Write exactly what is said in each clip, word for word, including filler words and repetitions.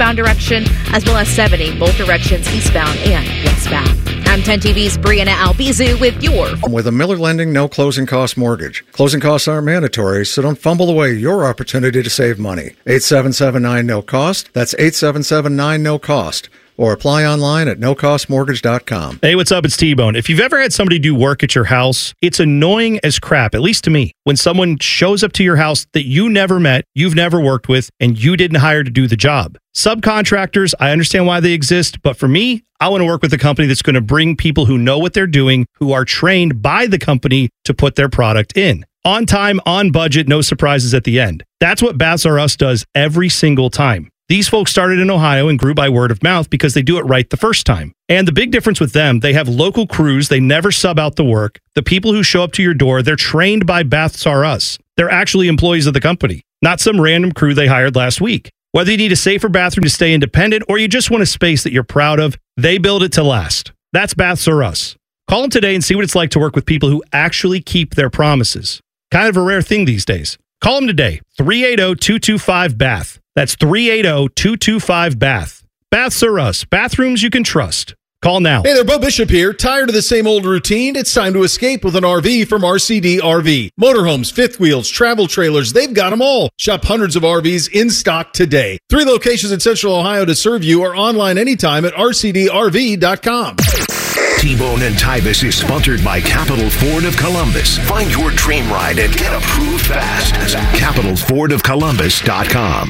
westbound direction, as well as seventy both directions eastbound and westbound. I'm ten T V's Brianna Albizu with your... With a Miller Lending no closing cost mortgage. Closing costs aren't mandatory, so don't fumble away your opportunity to save money. eight seven seven nine no cost. That's eight seven seven nine no cost. Or apply online at no cost mortgage dot com. Hey, what's up? It's T-Bone. If you've ever had somebody do work at your house, it's annoying as crap, at least to me, when someone shows up to your house that you never met, you've never worked with, and you didn't hire to do the job. Subcontractors, I understand why they exist, but for me, I want to work with a company that's going to bring people who know what they're doing, who are trained by the company to put their product in. On time, on budget, no surprises at the end. That's what Baths R Us does every single time. These folks started in Ohio and grew by word of mouth because they do it right the first time. And the big difference with them, they have local crews. They never sub out the work. The people who show up to your door, they're trained by Baths R Us. They're actually employees of the company, not some random crew they hired last week. Whether you need a safer bathroom to stay independent or you just want a space that you're proud of, they build it to last. That's Baths R Us. Call them today and see what it's like to work with people who actually keep their promises. Kind of a rare thing these days. Call them today, three eight zero, two two five, B A T H. That's three eight zero, two two five, B A T H. Baths R Us. Bathrooms you can trust. Call now. Hey there, Bo Bishop here. Tired of the same old routine? It's time to escape with an R V from R C D R V. Motorhomes, fifth wheels, travel trailers, they've got them all. Shop hundreds of R Vs in stock today. Three locations in Central Ohio to serve you or online anytime at R C D R V dot com. T-Bone and Tybus is sponsored by Capital Ford of Columbus. Find your dream ride and get approved fast. Capital Ford of Columbus dot com.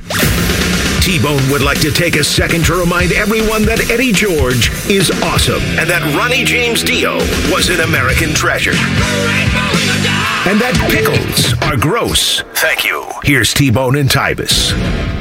T-Bone would like to take a second to remind everyone that Eddie George is awesome and that Ronnie James Dio was an American treasure. And that pickles are gross. Thank you. Here's T-Bone and Tybus.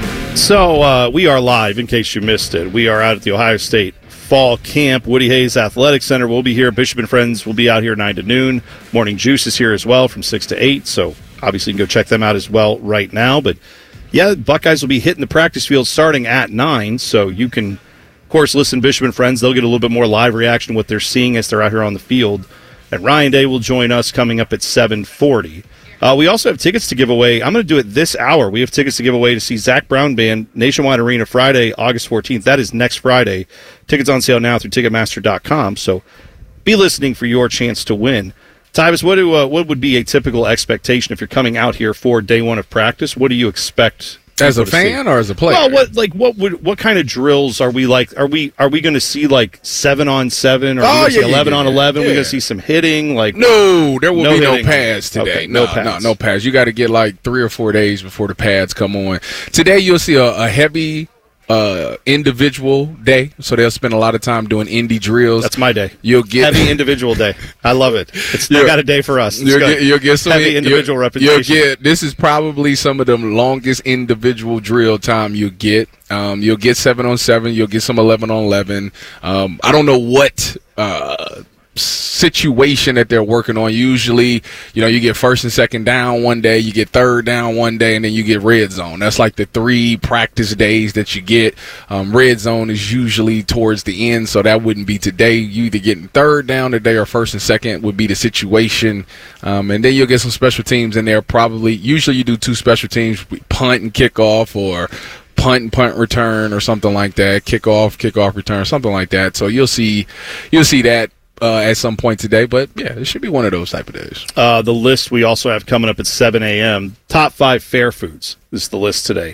So uh, we are live, in case you missed it. We are out at the Ohio State Fall Camp, Woody Hayes Athletic Center. We'll be here. Bishop and Friends will be out here nine to noon. Morning Juice is here as well from six to eight, so obviously you can go check them out as well right now. But, yeah, Buckeyes will be hitting the practice field starting at nine, so you can, of course, listen to Bishop and Friends. They'll get a little bit more live reaction to what they're seeing as they're out here on the field. And Ryan Day will join us coming up at seven forty. Uh, we also have tickets to give away. I'm going to do it this hour. We have tickets to give away to see Zach Brown Band, Nationwide Arena, Friday, August fourteenth. That is next Friday. Tickets on sale now through Ticketmaster dot com. So be listening for your chance to win. Tybus, what, do, uh, what would be a typical expectation if you're coming out here for day one of practice? What do you expect? As a fan or as a player? Well, what like what would what kind of drills are we like? Are we are we going to see like seven on seven? Or are oh, we going to yeah, see eleven yeah, on yeah. eleven? Yeah. We're going to see some hitting. Like no, there will no be hitting. no pads today. Okay, no, no pads. no, no pads. You got to get like three or four days before the pads come on. Today you'll see a, a heavy uh, individual day, so they'll spend a lot of time doing indie drills. That's my day. You'll get heavy individual day. I love it. It's still got a day for us. You'll get, you'll get some heavy individual you'll, representation. You'll get this is probably some of the longest individual drill time you get. Um, you'll get seven on seven. You'll get some eleven on eleven. Um, I don't know what uh, situation that they're working on. Usually, you know, you get first and second down one day, you get third down one day, and then you get red zone. That's like the three practice days that you get. Um, red zone is usually towards the end, so that wouldn't be today. You either getting third down today or first and second would be the situation. Um, and then you'll get some special teams in there. Probably, usually you do two special teams, punt and kickoff, or punt and punt return, or something like that. Kickoff, kickoff return, something like that. So you'll see, you'll see that. Uh, at some point today, but yeah, it should be one of those type of days. Uh, the list we also have coming up at seven a.m. Top five fair foods. This is the list today.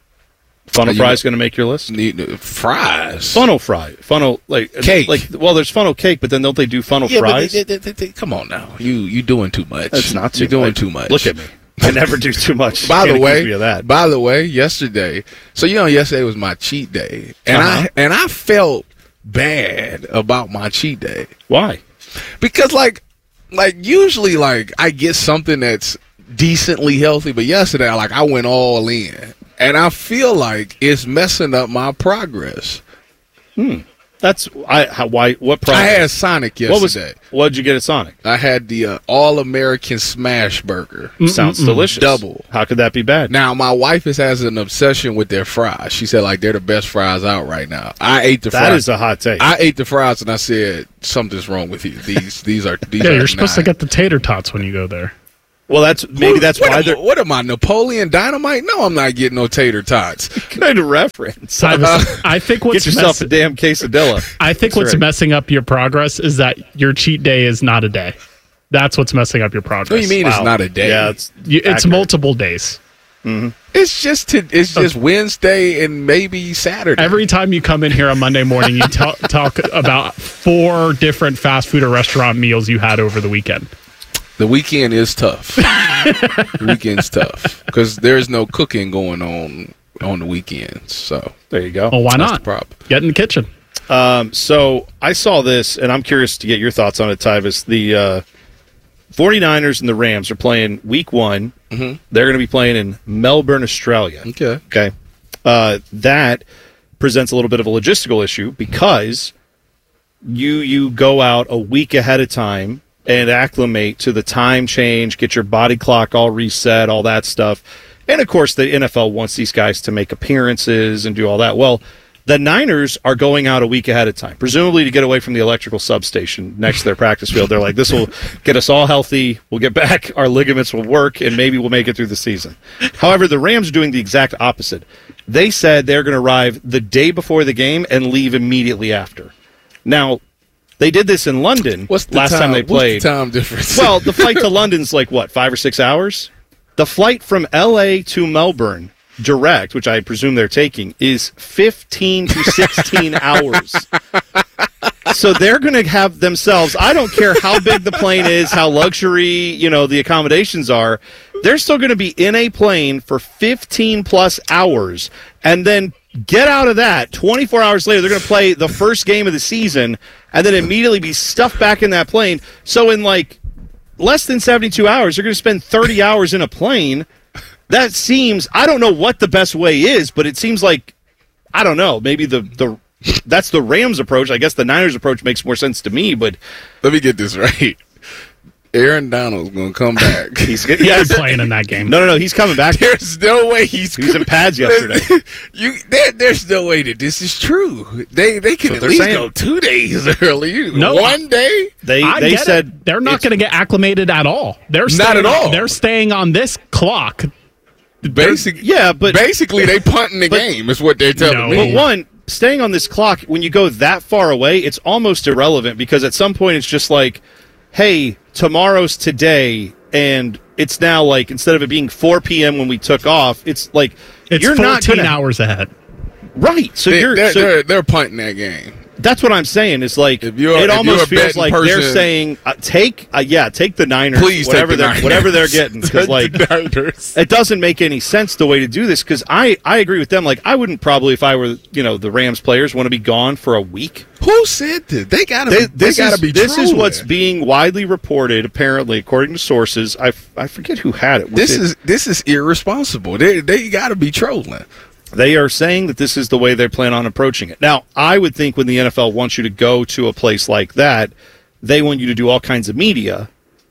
Funnel fries going to make your list? Need, uh, fries? Funnel fry. Funnel, like cake. Like, well, there's funnel cake, but then don't they do funnel yeah, fries? But they, they, they, they, come on now. You you doing too much. That's not too You're doing much. too much. Look at me. I never do too much. By the way, that. by the way, yesterday, so you know, yesterday was my cheat day, and uh-huh. I and I felt bad about my cheat day. Why? Because like, like usually, like I get something that's decently healthy, but yesterday, like I went all in, and I feel like it's messing up my progress. Hmm. That's I. How, why? What product? I had Sonic yesterday. What did you get at Sonic? I had the uh, All American Smash Burger. Mm-mm-mm. Sounds delicious. Double. How could that be bad? Now my wife is, has an obsession with their fries. She said like they're the best fries out right now. I ate the that fries. That is a hot take. I ate the fries and I said something's wrong with you. These these are these. Yeah, are you're supposed not. to get the tater tots when you go there. Well, that's maybe that's what why am, they're. What am I, Napoleon Dynamite? No, I'm not getting no tater tots. Kind of reference. Uh, I think what's Get yourself mess- a damn quesadilla. I think That's what's right. messing up your progress is that your cheat day is not a day. That's what's messing up your progress. What do you mean Wow. it's not a day? Yeah, it's You, it's accurate. multiple days. It's just to, it's just Wednesday and maybe Saturday. Every time you come in here on Monday morning, you talk, talk about four different fast food or restaurant meals you had over the weekend. The weekend is tough. The weekend's tough because there's no cooking going on on the weekends. So There you go. Well, why that's not? the problem. Get in the kitchen. Um, so I saw this, and I'm curious to get your thoughts on it, Tyvis. The uh, 49ers and the Rams are playing week one. Mhm. They're going to be playing in Melbourne, Australia. Okay. Okay. Uh, that presents a little bit of a logistical issue because you you go out a week ahead of time and acclimate to the time change, get your body clock all reset, all that stuff. And, of course, the N F L wants these guys to make appearances and do all that. Well, the Niners are going out a week ahead of time, presumably to get away from the electrical substation next to their practice field. They're like, this will get us all healthy. We'll get back. Our ligaments will work, and maybe we'll make it through the season. However, the Rams are doing the exact opposite. They said they're going to arrive the day before the game and leave immediately after. Now, they did this in London What's the last time, time they played. What's the time difference? Well, the flight to London's like, what, five or six hours? The flight from L A to Melbourne direct, which I presume they're taking, is fifteen to sixteen hours. So they're going to have themselves, I don't care how big the plane is, how luxury, you know, the accommodations are, they're still going to be in a plane for fifteen plus hours and then get out of that. twenty-four hours later, they're going to play the first game of the season and then immediately be stuffed back in that plane. So in like less than seventy-two hours, they're going to spend thirty hours in a plane. That seems, I don't know what the best way is, but it seems like, I don't know, maybe the, the that's the Rams approach. I guess the Niners approach makes more sense to me, but let me get this right. Aaron Donald's going to come back. he's He's yes. playing in that game. No, no, no, he's coming back. There's no way he's. He was in pads yesterday. you, there, there's no way that this is true. They they can what at they're least saying. go two days early. No, one day. They I they get said it. They're not it's- going to get acclimated at all. They're Not staying, at all. They're staying on this clock. Basic, yeah, but basically they punting the but- game is what they're telling No. me. But one, staying on this clock, when you go that far away, it's almost irrelevant because at some point it's just like, hey, tomorrow's today, and it's now like, instead of it being four p.m. when we took off, it's like, It's you're fourteen not gonna, hours ahead. Right. So they, you're, they're, so they're, they're punting that game. that's what I'm saying. It's like, If you're- it if almost you're a feels betting like they're person- saying, uh, take, uh, yeah, take the Niners, Please take whatever the they're, Niners. whatever they're getting. Because like, The Niners. it doesn't make any sense the way to do this because I, I agree with them. Like, I wouldn't probably, if I were, you know, the Rams players, want to be gone for a week. Who said this? They gotta. They, be, they this gotta is, be. this is trolling. what's being widely reported, apparently, according to sources. I, f- I forget who had it. Was This it- is this is irresponsible. They they gotta be trolling. They are saying that this is the way they plan on approaching it. Now, I would think when the N F L wants you to go to a place like that, they want you to do all kinds of media,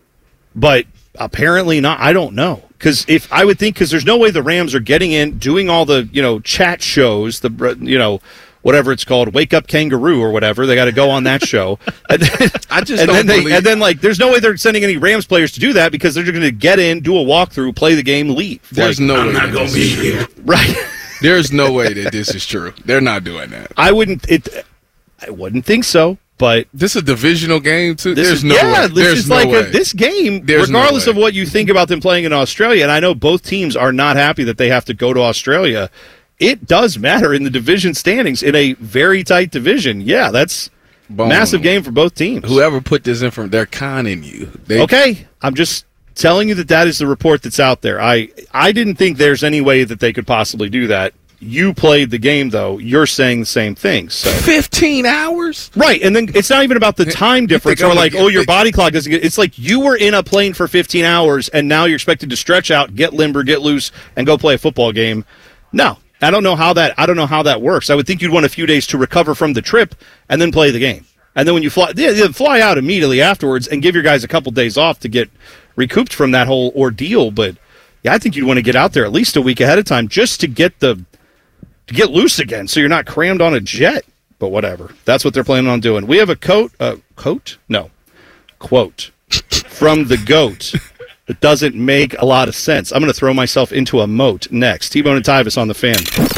but apparently not. I don't know. Because if I would think, because there's no way the Rams are getting in, doing all the, you know, chat shows, the, you know, whatever it's called, Wake Up Kangaroo or whatever. They got to go on that show. And then, I just and don't then they, believe- and then like, there's no way they're sending any Rams players to do that because they're just going to get in, do a walkthrough, play the game, leave. There's Like, no way that this is true. right. There's no way that this is true. They're not doing that. I wouldn't. It. I wouldn't think so. But This is a divisional game too. this There's is no yeah. way. This There's is no like way. a, this game. There's no regardless way. of what you think about them playing in Australia, and I know both teams are not happy that they have to go to Australia. It does matter in the division standings in a very tight division. Yeah, that's Boom. massive game for both teams. Whoever put this in from, they're conning you. They, Okay, I'm just telling you that that is the report that's out there. I I didn't think there's any way that they could possibly do that. You played the game, though. You're saying the same thing. So fifteen hours. right, and then it's not even about the time difference think I'm or like, gonna oh, get- your body clock doesn't get. It's like you were in a plane for fifteen hours, and now you're expected to stretch out, get limber, get loose, and go play a football game. No, I don't know how that. I don't know how that works. I would think you'd want a few days to recover from the trip and then play the game. And then when you fly, yeah, yeah, fly out immediately afterwards and give your guys a couple days off to get recouped from that whole ordeal. But yeah, I think you'd want to get out there at least a week ahead of time just to get the to get loose again, so you're not crammed on a jet. But whatever, that's what they're planning on doing. We have a coat, uh, coat, no, quote from the GOAT, It doesn't make a lot of sense. I'm going to throw myself into a moat next. T-Bone and Tyvis on the Fan.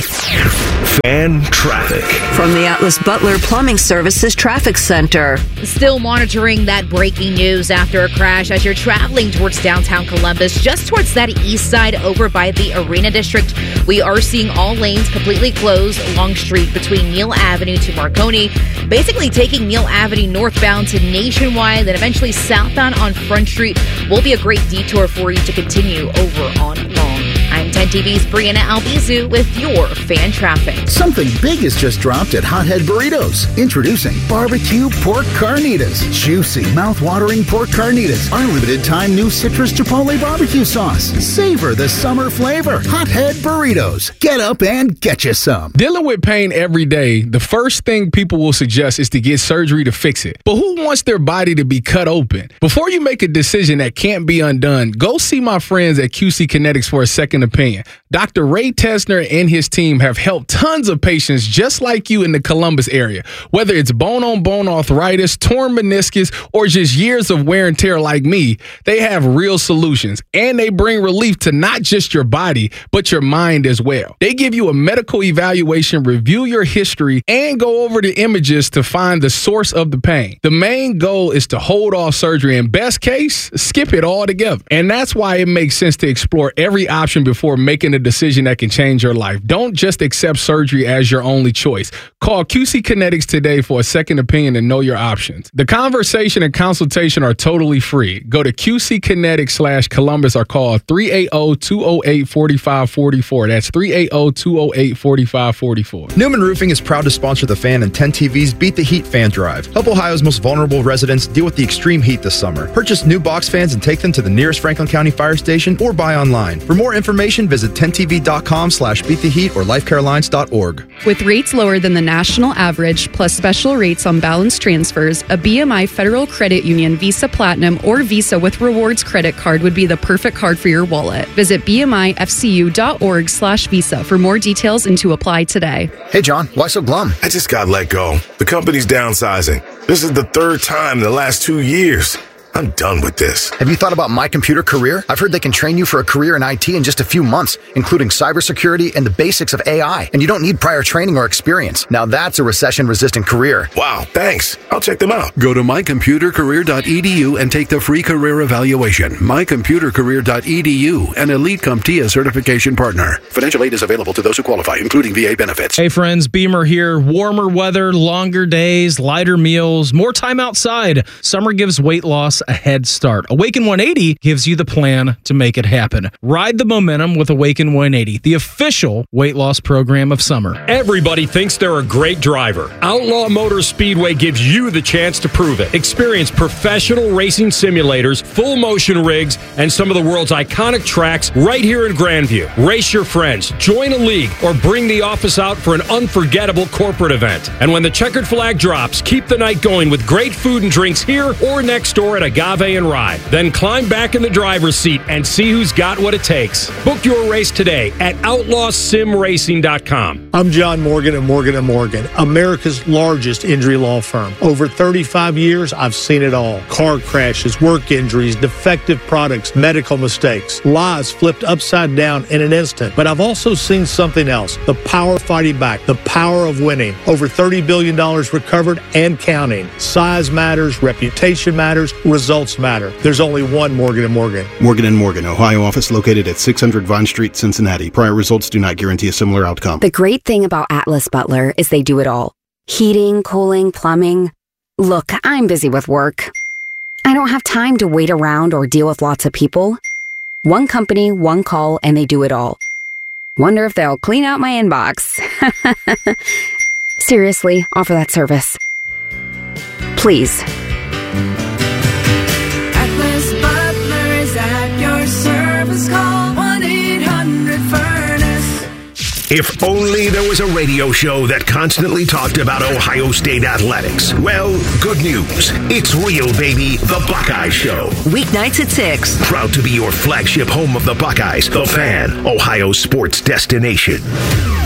Fan traffic. From the Atlas Butler Plumbing Services Traffic Center. Still monitoring that breaking news after a crash as you're traveling towards downtown Columbus, just towards that east side over by the Arena District. We are seeing all lanes completely closed along street between Neal Avenue to Marconi, basically taking Neal Avenue northbound to Nationwide, then eventually southbound on Front Street will be a great detour for you to continue over on Long. I'm ten T V's Brianna Albizu with your Fan Traffic. Something big has just dropped at Hothead Burritos. Introducing barbecue pork carnitas. Juicy, mouth-watering pork carnitas. Our limited-time new citrus chipotle barbecue sauce. Savor the summer flavor. Hothead Burritos. Get up and get you some. Dealing with pain every day, the first thing people will suggest is to get surgery to fix it. But who wants their body to be cut open? Before you make a decision that can't be undone, go see my friends at Q C Kinetics for a second opinion. Doctor Ray Tesner and his team have helped tons of patients just like you in the Columbus area. Whether it's bone-on-bone arthritis, torn meniscus, or just years of wear and tear like me, they have real solutions. And they bring relief to not just your body, but your mind as well. They give you a medical evaluation, review your history, and go over the images to find the source of the pain. The main goal is to hold off surgery, and best case, skip it altogether. And that's why it makes sense to explore every option before making a decision that can change your life. Don't just accept surgery as your only choice. Call Q C Kinetics today for a second opinion and know your options. The conversation and consultation are totally free. Go to Q C Kinetics slash Columbus or call three eight zero, two zero eight, four five four four. That's three eight zero, two zero eight, four five four four. Newman Roofing is proud to sponsor the Fan and ten T V's Beat the Heat Fan Drive. Help Ohio's most vulnerable residents deal with the extreme heat this summer. Purchase new box fans and take them to the nearest Franklin County Fire Station or buy online. For more information, visit ten T V dot com slash beat the heat or life care alliance dot org. With rates lower than the national average, plus special rates on balance transfers, a B M I Federal Credit Union Visa Platinum or Visa with Rewards credit card would be the perfect card for your wallet. Visit B M I F C U dot org slash Visa for more details and to apply today. Hey, John, why so glum? I just got let go. The company's downsizing. This is the third time in the last two years. I'm done with this. Have you thought about My Computer Career? I've heard they can train you for a career in I T in just a few months, including cybersecurity and the basics of A I. And you don't need prior training or experience. Now that's a recession-resistant career. Wow, thanks. I'll check them out. Go to my computer career dot e d u and take the free career evaluation. my computer career dot e d u, an Elite CompTIA certification partner. Financial aid is available to those who qualify, including V A benefits. Hey friends, Beamer here. Warmer weather, longer days, lighter meals, more time outside. Summer gives weight loss a head start. Awaken one eighty gives you the plan to make it happen. Ride the momentum with Awaken one eighty, the official weight loss program of summer. Everybody thinks they're a great driver. Outlaw Motors Speedway gives you the chance to prove it. Experience professional racing simulators, full motion rigs, and some of the world's iconic tracks right here in Grandview. Race your friends, join a league, or bring the office out for an unforgettable corporate event. And when the checkered flag drops, keep the night going with great food and drinks here or next door at Agave and Rye. Then climb back in the driver's seat and see who's got what it takes. Book your race today at outlaw sim racing dot com. I'm John Morgan at Morgan and Morgan, America's largest injury law firm. Over thirty-five years, I've seen it all. Car crashes, work injuries, defective products, medical mistakes, lives flipped upside down in an instant. But I've also seen something else, the power of fighting back, the power of winning. Over thirty billion dollars recovered and counting. Size matters, reputation matters, results matter. There's only one Morgan and Morgan. Morgan and Morgan, Ohio office located at six hundred Vine Street, Cincinnati. Prior results do not guarantee a similar outcome. The great thing about Atlas Butler is they do it all. Heating, cooling, plumbing. Look, I'm busy with work. I don't have time to wait around or deal with lots of people. One company, one call, and they do it all. Wonder if they'll clean out my inbox. Seriously, offer that service. Please. Atlas Butler is at your service. Call one eight hundred furnace. If only there was a radio show that constantly talked about Ohio State athletics. Well, good news. It's real, baby. The Buckeye Show. Weeknights at six. Proud to be your flagship home of the Buckeyes. The Fan, Ohio sports destination.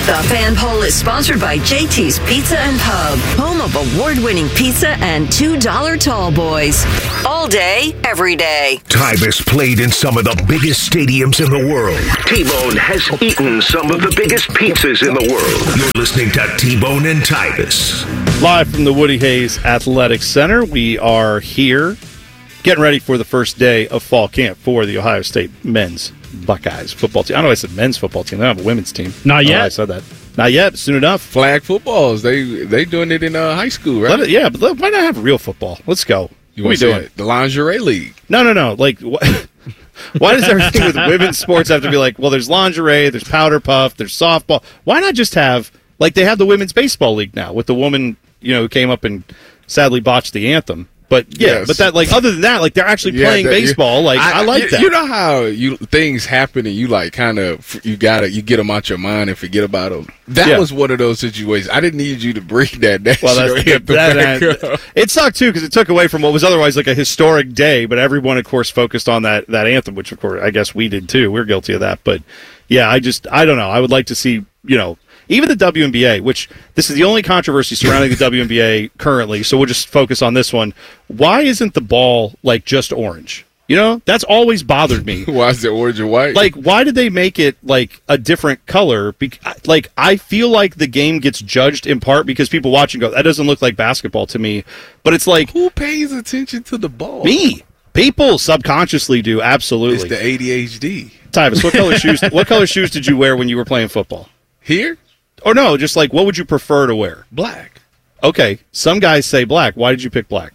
The Fan Poll is sponsored by J T's Pizza and Pub, home of award-winning pizza and two dollar tall boys. All day, every day. Tybus played in some of the biggest stadiums in the world. T-Bone has eaten some of the biggest pizzas in the world. You're listening to T-Bone and Tybus. Live from the Woody Hayes Athletic Center, we are here getting ready for the first day of fall camp for the Ohio State men's Buckeyes football team. I know I said men's football team. They don't have a women's team. Not yet. I said that. Not yet. Soon enough. Flag footballs. They they doing it in uh, high school, right? Let it, yeah, but let, why not have real football? Let's go. You what are we doing? It? The lingerie league. No, no, no. Like, wh- why does everything with women's sports have to be like, well, there's lingerie, there's powder puff, there's softball. Why not just have, like, they have the women's baseball league now with the woman, you know, who came up and sadly botched the anthem. But yeah, Yes. but that, like, other than that, like, they're actually Yeah, playing that- baseball. Like, I, like you, that. You know how you things happen and you like kind of you gotta you get them out your mind and forget about them. That Yeah. was one of those situations. I didn't need you to bring that. that Well, that's, shit that, back that- up. it sucked too because it took away from what was otherwise like a historic day. But everyone, of course, focused on that that anthem, which of course I guess we did too. We're guilty of that. But yeah, I just I don't know. I would like to see you know even the W N B A, which this is the only controversy surrounding the W N B A currently. So we'll just focus on this one. Why isn't the ball like just orange? You know, that's always bothered me. Why is it orange and white? Like, why did they make it like a different color? Be- like, I feel like the game gets judged in part because people watch and go, "That doesn't look like basketball to me." But it's like, who pays attention to the ball? Me. People subconsciously do. Absolutely. It's the A D H D. Tyvus, what color shoes? What color shoes did you wear when you were playing football? Here? Or no, just like what would you prefer to wear? Black. Okay, some guys say black. Why did you pick black?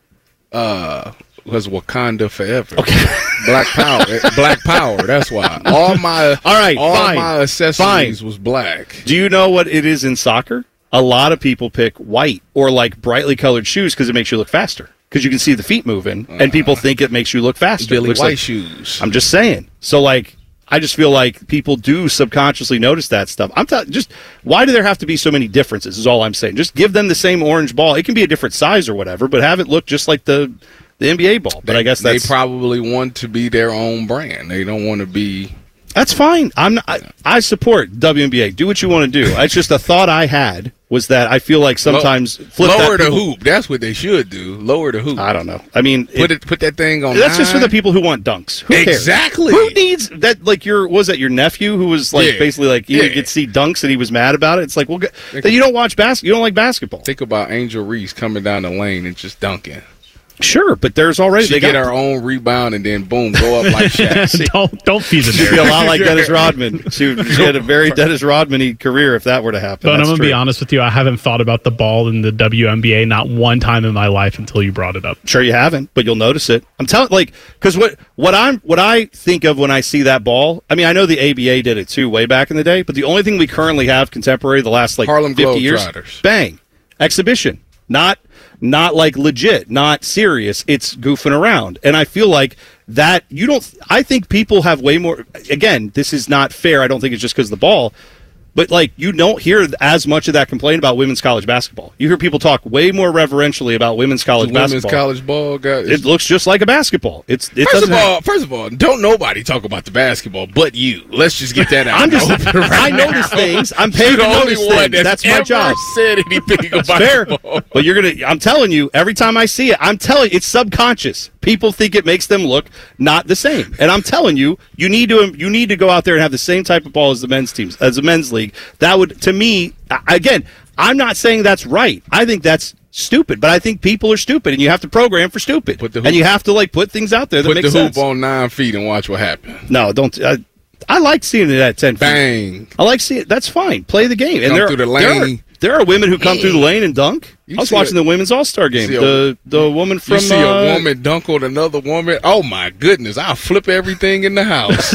Uh, was Wakanda forever? Okay, Black Power. Black Power. That's why. All my all right, all fine. my accessories was black. Do you know what it is in soccer? A lot of people pick white or like brightly colored shoes because it makes you look faster. Because you can see the feet moving, and people think it makes you look faster. Billy Looks White like- shoes. I'm just saying. So, like, I just feel like people do subconsciously notice that stuff. I'm t- just why do there have to be so many differences? Is all I'm saying. Just give them the same orange ball. It can be a different size or whatever, but have it look just like the the N B A ball. But They- I guess that's they probably want to be their own brand. They don't want to be. That's fine. I'm not, I, I support W N B A. Do what you want to do. It's just a thought I had was that I feel like sometimes flip lower that the people- hoop. That's what they should do. Lower the hoop. I don't know. I mean, put it, put that thing on. That's just for nine. the people who want dunks. Who cares? Exactly. Who needs that? Like your was that your nephew who was like Yeah. basically like you Yeah. didn't get to see dunks and he was mad about it. It's like well, g- then you don't watch bas- You don't like basketball. Think about Angel Reese coming down the lane and just dunking. Sure, but there's already she they get got her own rebound and then boom, go up like Shaq. don't don't feed the She'd be a lot like Dennis Rodman. She, she had a very Dennis Rodman-y career if that were to happen. But I'm That's going to true. be honest with you. I haven't thought about the ball in the W N B A not one time in my life until you brought it up. Sure, you haven't, but you'll notice it. I'm telling, like, because what what I'm what I think of when I see that ball. I mean, I know the A B A did it too way back in the day, but the only thing we currently have contemporary the last like Harlem fifty years, Globetrotters. bang, exhibition, not not like legit, not serious. It's goofing around, and I feel like that you don't. I think people have way more. Again, this is not fair. I don't think it's just because of the ball. But, like, you don't hear as much of that complaint about women's college basketball. You hear people talk way more reverentially about women's college The women's basketball. college ball got. It looks just like a basketball. It's it First doesn't of have- all, first of all, don't nobody talk about the basketball but you. Let's just get that out. I'm just. open right I now. notice things. I'm paid You're to the only notice one things. that's, That's my ever job. said anything That's about fair. the ball. But you're gonna. I'm telling you, every time I see it, I'm telling you, it's subconscious. People think it makes them look not the same, and I'm telling you, you need to you need to go out there and have the same type of ball as the men's teams, as the men's league. That would, to me, again, I'm not saying that's right. I think that's stupid, but I think people are stupid, and you have to program for stupid, Put the hoop- and you have to like put things out there that Put make the sense. hoop on nine feet and watch what happens. No, don't. I, I like seeing it at ten feet. Bang. I like seeing it. That's fine. Play the game. Come and there, through the there are- lane. There are, women who come through the lane and dunk. You I was see watching a- the women's All-Star game. see a- The the woman from You see uh, a woman dunk on another woman. Oh my goodness! I'll flip everything in the house.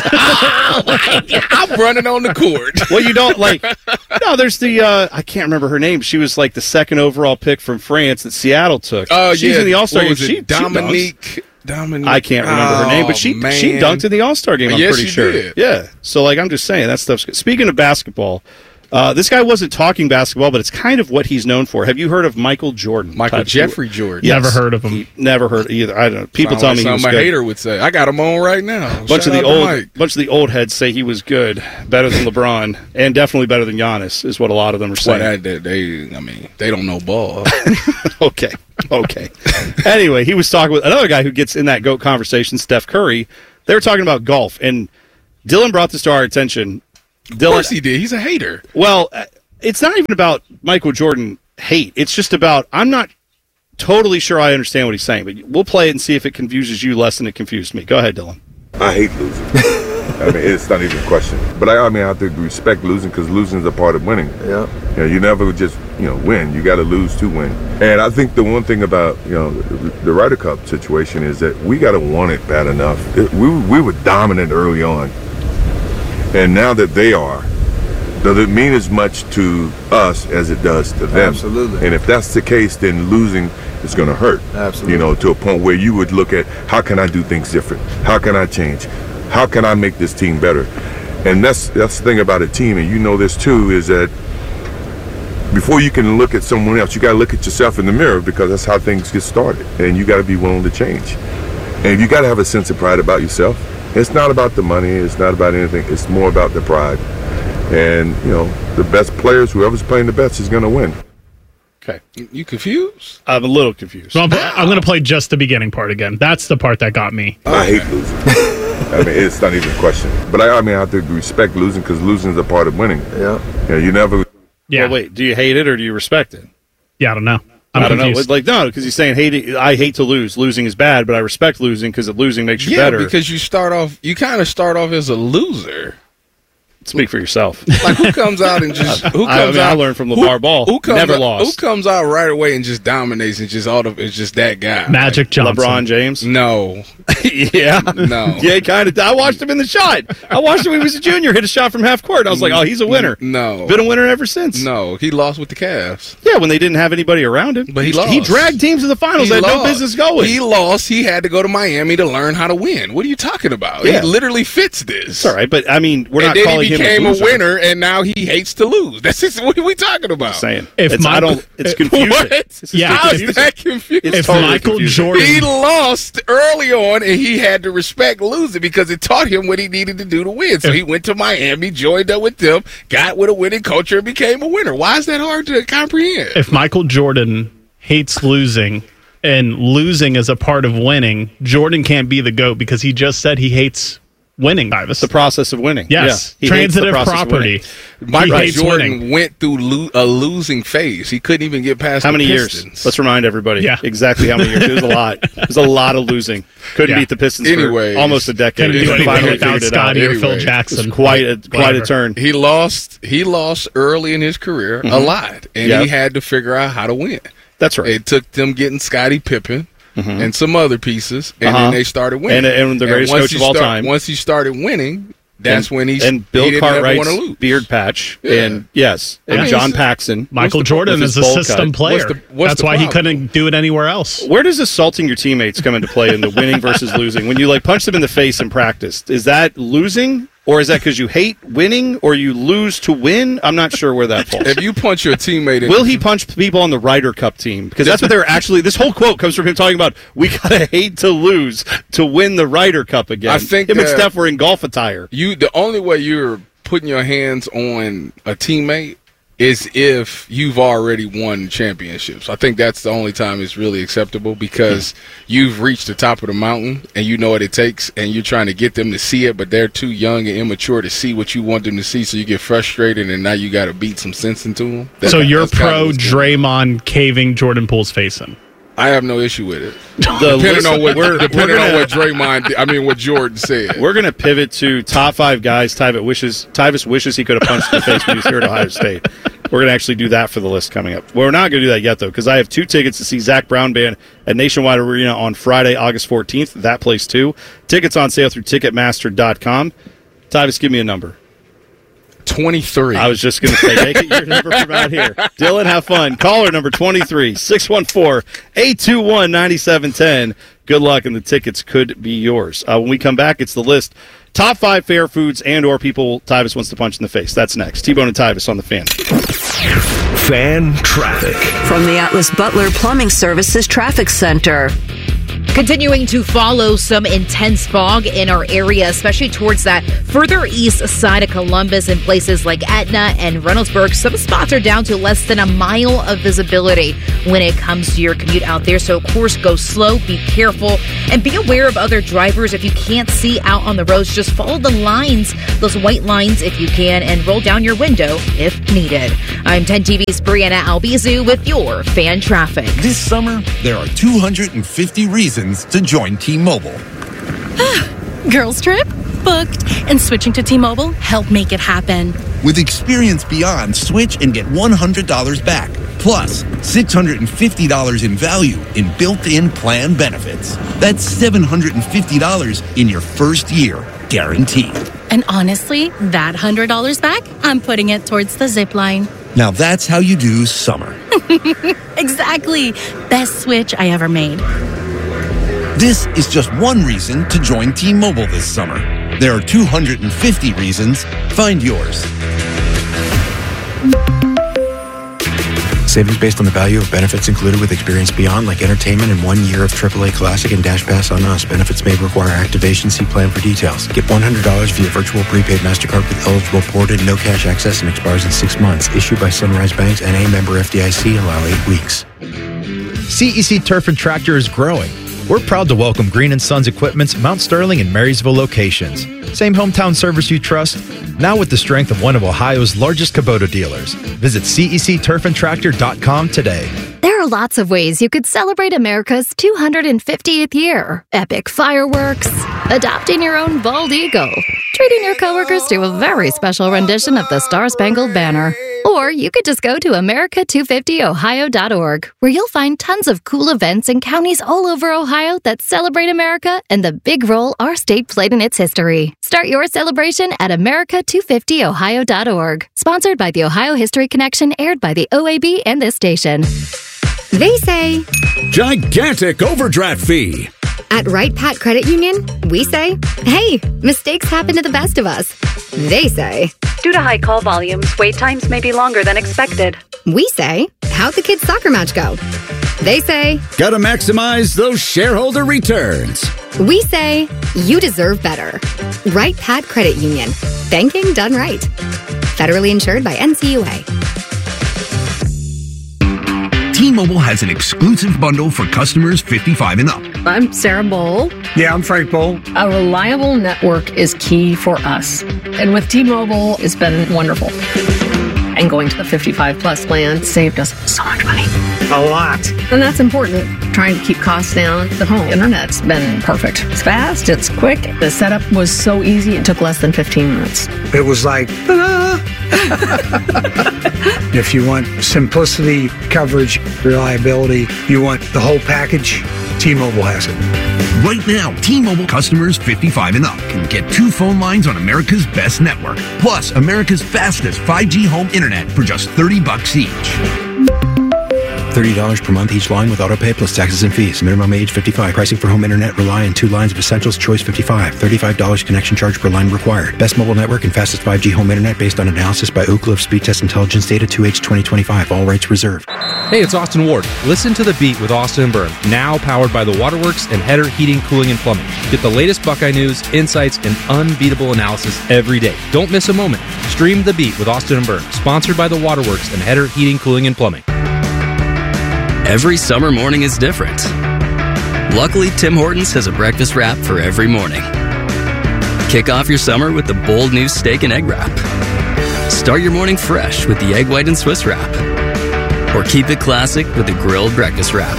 I'm running on the court. Well, you don't like. No, there's the. Uh, I can't remember her name. She was like the second overall pick from France that Seattle took. Oh She's yeah, in the All-Star What game. was it? She, she dunks. Dominique. Dominique. I can't remember her name, but she Oh, man. she dunked in the All-Star game. I'm Yes, pretty she sure. did. Yeah. So like I'm just saying that stuff's good. Speaking of basketball, Uh, this guy wasn't talking basketball, but it's kind of what he's known for. Have you heard of Michael Jordan? Michael Type Jeffrey Jordan. Yes. Never heard of him. He never heard either. I don't know. People Sound tell like me he was something good. a hater would say. I got him on right now. Bunch Shout of the out to old, Mike. bunch of the old heads say he was good, better than LeBron, and definitely better than Giannis, is what a lot of them are Well, saying. that, they, they, I mean, they don't know ball. okay, okay. Anyway, he was talking with another guy who gets in that GOAT conversation, Steph Curry. They were talking about golf, and Dylan brought this to our attention. Dylan, Of course he did. He's a hater. Well, uh, it's not even about Michael Jordan hate. It's just about, I'm not totally sure I understand what he's saying, but we'll play it and see if it confuses you less than it confused me. Go ahead, Dylan. I hate losing. I mean, it's not even a question. But I, I mean, I have to respect losing because losing is a part of winning. Yeah. You know, you never just, you know, win. You got to lose to win. And I think the one thing about, you know, the, the Ryder Cup situation is that we got to want it bad enough. It, we, we were dominant early on. And now that they are, does it mean as much to us as it does to them? Absolutely. And if that's the case, then losing is going to hurt. Absolutely. You know, to a point where you would look at, how can I do things different? How can I change? How can I make this team better? And that's that's the thing about a team, and you know this too, is that before you can look at someone else, you got to look at yourself in the mirror, because that's how things get started. And you got to be willing to change. And you got to have a sense of pride about yourself. It's not about the money. It's not about anything. It's more about the pride. And, you know, the best players, whoever's playing the best is going to win. Okay. You confused? I'm a little confused. So I'm, I'm going to play just the beginning part again. That's the part that got me. I hate losing. I mean, it's not even a question. But I, I mean, I have to respect losing because losing is a part of winning. Yeah. You know, you never. Yeah. Well, wait, do you hate it or do you respect it? Yeah, I don't know. I'm I don't confused. know. Like, no, because he's saying hate. I hate to lose. Losing is bad, but I respect losing because losing makes you Yeah, better. because you start off, you kind of start off as a loser. Speak for yourself. Like, who comes out and just who comes I, I mean, out? I learned from LeVar who, Ball. Who comes Never out, lost. Who comes out right away and just dominates and just all of it's just that guy? Magic Johnson. LeBron James? No. yeah. No. Yeah, kind of. I watched him in the shot. I watched him when he was a junior, hit a shot from half court. I was like, oh, he's a winner. No. Been a winner ever since. No, he lost with the Cavs. Yeah, when they didn't have anybody around him. But he lost. He dragged teams to the finals. He They had no lost. business going. He lost. He had to go to Miami to learn how to win. What are you talking about? Yeah. He literally fits this. It's all right, but I mean, we're and not then calling he him became a, a, loser. winner, and now he hates to lose. That's just, what are we talking about? Saying If it's, I Michael- don't. It's confusing. What? It's Yeah, How confusing. is that confusing? If totally Michael confusing. Jordan, He lost early on, and he had to respect losing because it taught him what he needed to do to win. So If- he went to Miami, joined up with them, got with a winning culture, and became a winner. Why is that hard to comprehend? if Michael Jordan hates losing and losing is a part of winning, Jordan can't be the GOAT because he just said he hates winning. The process of winning. Yes. Yeah. He hates the Transitive process of property. winning. Michael hates Jordan winning. went through lo- a losing phase. He couldn't even get past How the many Pistons. years? Let's remind everybody. Yeah. Exactly how many years. It was a lot. It was a lot of losing. Couldn't Yeah. beat the Pistons Anyways. for almost a decade. Couldn't do And anything finally without figured it out. Scotty or Phil Anyway. Jackson. It was quite a, quite a Whatever. turn. He lost. He lost early in his career a Mhm. lot, and Yep. he had to figure out how to win. That's right. It took them getting Scottie Pippen Mhm. and some other pieces, and Uh-huh. then they started winning. And- and the greatest once coach he of all start- time. Once he started winning, that's and, when he and Bill he didn't ever Cartwright's want to lose. beard patch, Yeah. and yes, and I mean, John it's- Paxson. Michael What's the- Jordan with is his a bowl system cut. player. What's the- what's That's the why he problem? couldn't do it anywhere else. Where does assaulting your teammates come into play in the winning versus losing? When you like punch them in the face in practice, is that losing, or is that because you hate winning, or you lose to win? I'm not sure where that falls. If you punch your teammate, in Will he punch people on the Ryder Cup team? Because that's what they're actually. This whole quote comes from him talking about. We gotta hate to lose to win the Ryder Cup again. I think him and that- Steph were in golf attire. You the only way you're putting your hands on a teammate is if you've already won championships. I think that's the only time it's really acceptable because you've reached the top of the mountain and you know what it takes and you're trying to get them to see it, but they're too young and immature to see what you want them to see, so you get frustrated and now you got to beat some sense into them. That- So you're that's kinda pro what's going on. Draymond caving Jordan Poole's face in. I have no issue with it. The depending list- on what we're- depending we're on gonna- what Draymond did, I mean what Jordan said. We're going to pivot to top five guys Tyvus wishes Tyvus wishes he could have punched in the face when he was here at Ohio State. We're going to actually do that for the list coming up. We're not going to do that yet, though, because I have two tickets to see Zach Brown Band at Nationwide Arena on Friday, August fourteenth. That place, too. Tickets on sale through Ticketmaster dot com. Tyvus, give me a number. twenty-three. I was just going to say, make it your number from out here. Dylan, have fun. Caller number twenty-three, six one four, eight two one, nine seven one zero. Good luck, and the tickets could be yours. Uh, when we come back, it's the list. Top five fair foods and or people Tyvis wants to punch in the face. That's next. T-Bone and Tyvis on the Fan. Fan traffic. From the Atlas Butler Plumbing Services Traffic Center. Continuing to follow some intense fog in our area, especially towards that further east side of Columbus in places like Etna and Reynoldsburg. Some spots are down to less than a mile of visibility when it comes to your commute out there. So, of course, go slow, be careful, and be aware of other drivers. If you can't see out on the roads, just follow the lines, those white lines if you can, and roll down your window if needed. I'm ten T V's Brianna Albizu with your Fan Traffic. This summer, there are two hundred fifty reasons to join T-Mobile. Girls trip? Booked. And switching to T-Mobile helped make it happen. With Experience Beyond, switch and get one hundred dollars back. Plus, six hundred fifty dollars in value in built-in plan benefits. That's seven hundred fifty dollars in your first year, guaranteed. And honestly, that one hundred dollars back, I'm putting it towards the zip line. Now that's how you do summer. Exactly. Best switch I ever made. This is just one reason to join T-Mobile this summer. There are two hundred fifty reasons. Find yours. Savings based on the value of benefits included with Experience Beyond, like entertainment and one year of triple A Classic and Dash Pass on Us. Benefits may require activation. See plan for details. Get one hundred dollars via virtual prepaid MasterCard with eligible port and no cash access and expires in six months. Issued by Sunrise Banks, N A member F D I C. Allow eight weeks. C E C Turf and Tractor is growing. We're proud to welcome Green and Sons Equipment's Mount Sterling and Marysville locations. Same hometown service you trust, now with the strength of one of Ohio's largest Kubota dealers. Visit C E C turf and tractor dot com today. There are lots of ways you could celebrate America's two hundred fiftieth year. Epic fireworks, adopting your own bald eagle, treating your coworkers to a very special rendition of the Star-Spangled Banner. Or you could just go to America two fifty ohio dot org, where you'll find tons of cool events in counties all over Ohio that celebrate America and the big role our state played in its history. Start your celebration at America two fifty ohio dot org. Sponsored by the Ohio History Connection, aired by the O A B and this station. They say, gigantic overdraft fee. At Right Pat Credit Union, we say, hey, mistakes happen to the best of us. They say, due to high call volumes, wait times may be longer than expected. We say, how'd the kids' soccer match go? They say, gotta maximize those shareholder returns. We say, you deserve better. Right Pat Credit Union. Banking done right. Federally insured by N C U A. T-Mobile has an exclusive bundle for customers fifty-five and up. I'm Sarah Bowl. Yeah, I'm Frank Bowl. A reliable network is key for us. And with T-Mobile, it's been wonderful. And going to the fifty-five plus plan saved us so much money. A lot. And that's important. Trying to keep costs down. The home internet's been perfect. It's fast, it's quick. The setup was so easy, it took less than fifteen minutes. It was like, ta-da! If you want simplicity, coverage, reliability, you want the whole package, T-Mobile has it. Right now, T-Mobile customers fifty-five and up can get two phone lines on America's best network, plus America's fastest five G home internet for just thirty bucks each. thirty dollars per month each line with autopay plus taxes and fees. Minimum age fifty-five. Pricing for home internet rely on two lines of Essentials Choice fifty-five. thirty-five dollars connection charge per line required. Best mobile network and fastest five G home internet based on analysis by Ookla of Speed Test Intelligence Data two H twenty twenty-five. All rights reserved. Hey, it's Austin Ward. Listen to The Beat with Austin and Byrne. Now powered by the Waterworks and Header Heating, Cooling, and Plumbing. Get the latest Buckeye news, insights, and unbeatable analysis every day. Don't miss a moment. Stream The Beat with Austin and Byrne. Sponsored by the Waterworks and Header Heating, Cooling, and Plumbing. Every summer morning is different. Luckily, Tim Hortons has a breakfast wrap for every morning. Kick off your summer with the bold new steak and egg wrap. Start your morning fresh with the egg white and Swiss wrap. Or keep it classic with the grilled breakfast wrap.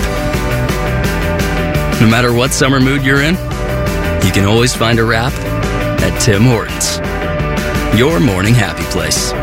No matter what summer mood you're in, you can always find a wrap at Tim Hortons. Your morning happy place.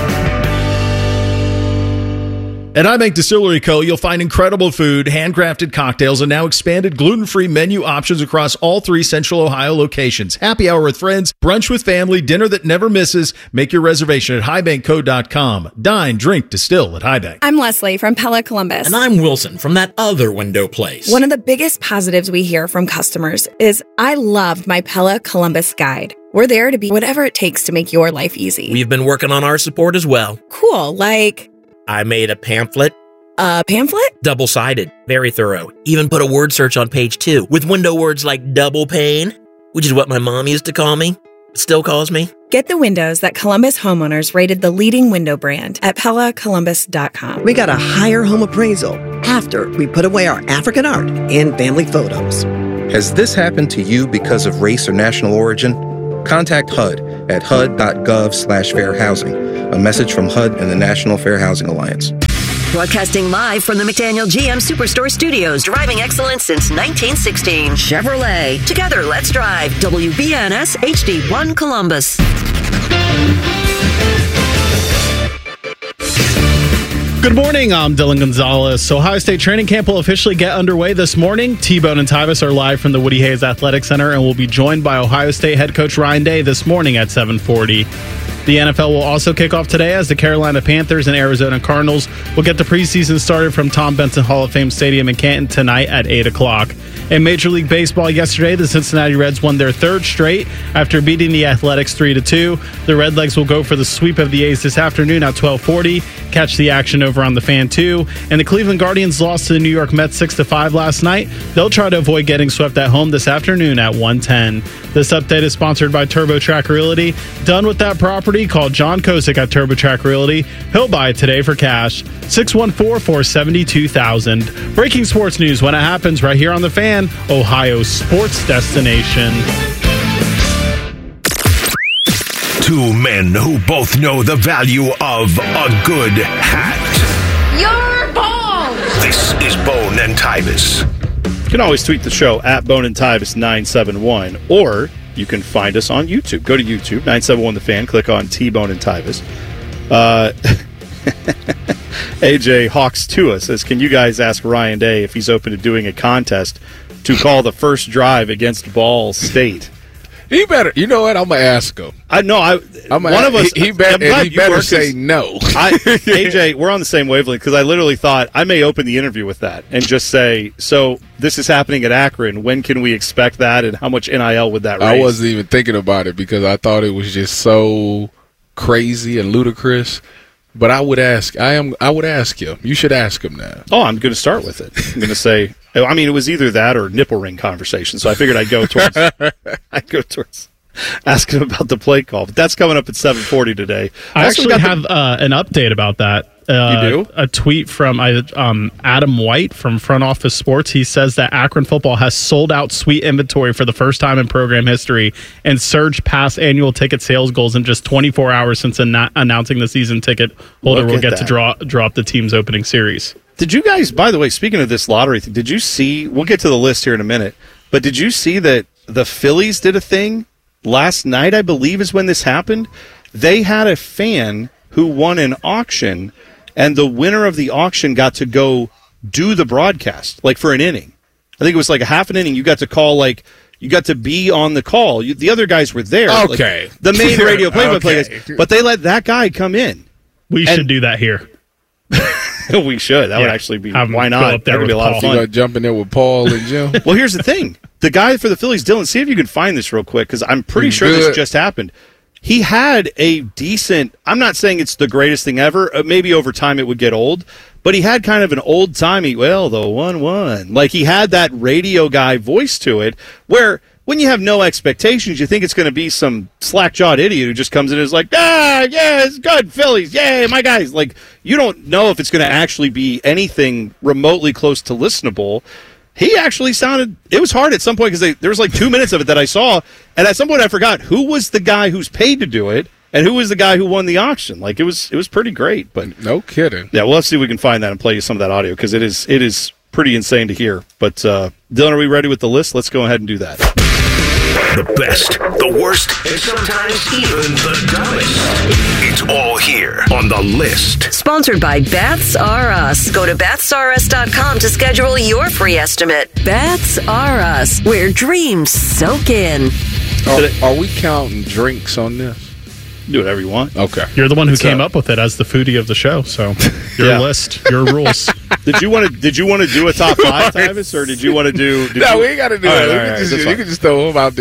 At iBank Distillery Co., you'll find incredible food, handcrafted cocktails, and now expanded gluten-free menu options across all three Central Ohio locations. Happy hour with friends, brunch with family, dinner that never misses. Make your reservation at high bank co dot com. Dine, drink, distill at HighBank. I'm Leslie from Pella Columbus. And I'm Wilson from that other window place. One of the biggest positives we hear from customers is, I loved my Pella Columbus guide. We're there to be whatever it takes to make your life easy. We've been working on our support as well. Cool, like... I made a pamphlet. A pamphlet? Double-sided. Very thorough. Even put a word search on page two with window words like double pane, which is what my mom used to call me. Still calls me. Get the windows that Columbus homeowners rated the leading window brand at Pella Columbus dot com. We got a higher home appraisal after we put away our African art and family photos. Has this happened to you because of race or national origin? Contact H U D at H U D dot gov slash fair housing. A message from H U D and the National Fair Housing Alliance. Broadcasting live from the McDaniel G M Superstore Studios, driving excellence since nineteen sixteen. Chevrolet. Together, let's drive. W B N S H D one Columbus. Good morning, I'm Dylan Gonzalez. Ohio State training camp will officially get underway this morning. T-Bone and Tyvis are live from the Woody Hayes Athletic Center and will be joined by Ohio State head coach Ryan Day this morning at seven forty. The N F L will also kick off today as the Carolina Panthers and Arizona Cardinals will get the preseason started from Tom Benson Hall of Fame Stadium in Canton tonight at eight o'clock. In Major League Baseball yesterday, the Cincinnati Reds won their third straight after beating the Athletics three to two. The Redlegs will go for the sweep of the A's this afternoon at twelve forty. Catch the action over on the Fan two. And the Cleveland Guardians lost to the New York Mets six to five last night. They'll try to avoid getting swept at home this afternoon at one ten. This update is sponsored by TurboTrack Realty. Done with that property? Call John Kosick at TurboTrack Realty. He'll buy it today for cash. six one four, four seven two thousand. Breaking sports news when it happens right here on The Fan, Ohio's sports destination. Two men who both know the value of a good hat. Your balls! This is Bone and Tyvis. You can always tweet the show at Bone and Tyvis nine seven one, or you can find us on YouTube. Go to YouTube, nine seven one The Fan, click on T-Bone and Tyvis. Uh, A J Hawks Tua says, can you guys ask Ryan Day if he's open to doing a contest to call the first drive against Ball State? He better. You know what? I'm gonna ask him. I know. I I'm one ask, of us. He, he, bet, he better say no. I, A J, we're on the same wavelength because I literally thought I may open the interview with that and just say, "So this is happening at Akron. When can we expect that? And how much N I L would that raise?" I wasn't even thinking about it because I thought it was just so crazy and ludicrous. But I would ask. I am. I would ask him. You should ask him that. Oh, I'm going to start with it. I'm going to say. I mean, it was either that or nipple ring conversation. So I figured I'd go towards. I'd go towards. Asking about the play call, but that's coming up at seven forty today. I, I actually have the, uh, an update about that. Uh, you do? A tweet from um, Adam White from Front Office Sports. He says that Akron football has sold out suite inventory for the first time in program history and surged past annual ticket sales goals in just twenty-four hours since an- announcing the season ticket holder Look will get that. to draw draw up the team's opening series. Did you guys, by the way, speaking of this lottery thing, did you see, we'll get to the list here in a minute, but did you see that the Phillies did a thing? Last night, I believe, is when this happened. They had a fan who won an auction, and the winner of the auction got to go do the broadcast, like for an inning. I think it was like a half an inning. You got to call, like, you got to be on the call. You, the other guys were there. Okay. Like, the main radio play-by-play okay. guys. But they let that guy come in. We and, should do that here. We should. That yeah. would actually be, Have why not? That would be a lot Paul. of fun. You got to jump in there with Paul and Jim. Well, here's the thing. The guy for the Phillies, Dylan, see if you can find this real quick, because I'm pretty sure Good. this just happened. He had a decent, I'm not saying it's the greatest thing ever. Uh, maybe over time it would get old, but he had kind of an old-timey, well, the one one. Like, he had that radio guy voice to it, where when you have no expectations, you think it's going to be some slack-jawed idiot who just comes in and is like, ah, yeah, it's good, Phillies, yay, my guys. Like, you don't know if it's going to actually be anything remotely close to listenable. He actually sounded, it was hard at some point because there was like two minutes of it that I saw, and at some point I forgot who was the guy who's paid to do it and who was the guy who won the auction. Like, it was it was pretty great. But no kidding. Yeah, well, let's see if we can find that and play you some of that audio because it is it is pretty insane to hear. But, uh, Dylan, are we ready with the list? Let's go ahead and do that. The best, the worst, and sometimes even the dumbest. It's all here on the list. Sponsored by Baths R Us. Go to baths r us dot com to schedule your free estimate. Baths R Us, where dreams soak in. Are, are we counting drinks on this? Do whatever you want. Okay. You're the one who It's came uh, up with it as the foodie of the show, so your Yeah. list, your rules. Did you want to Did you want to do a top five, Travis, or did you want to do? Did No, you, we ain't got to do All that. right, we, all can right, just, that's you fine. can just throw them out there.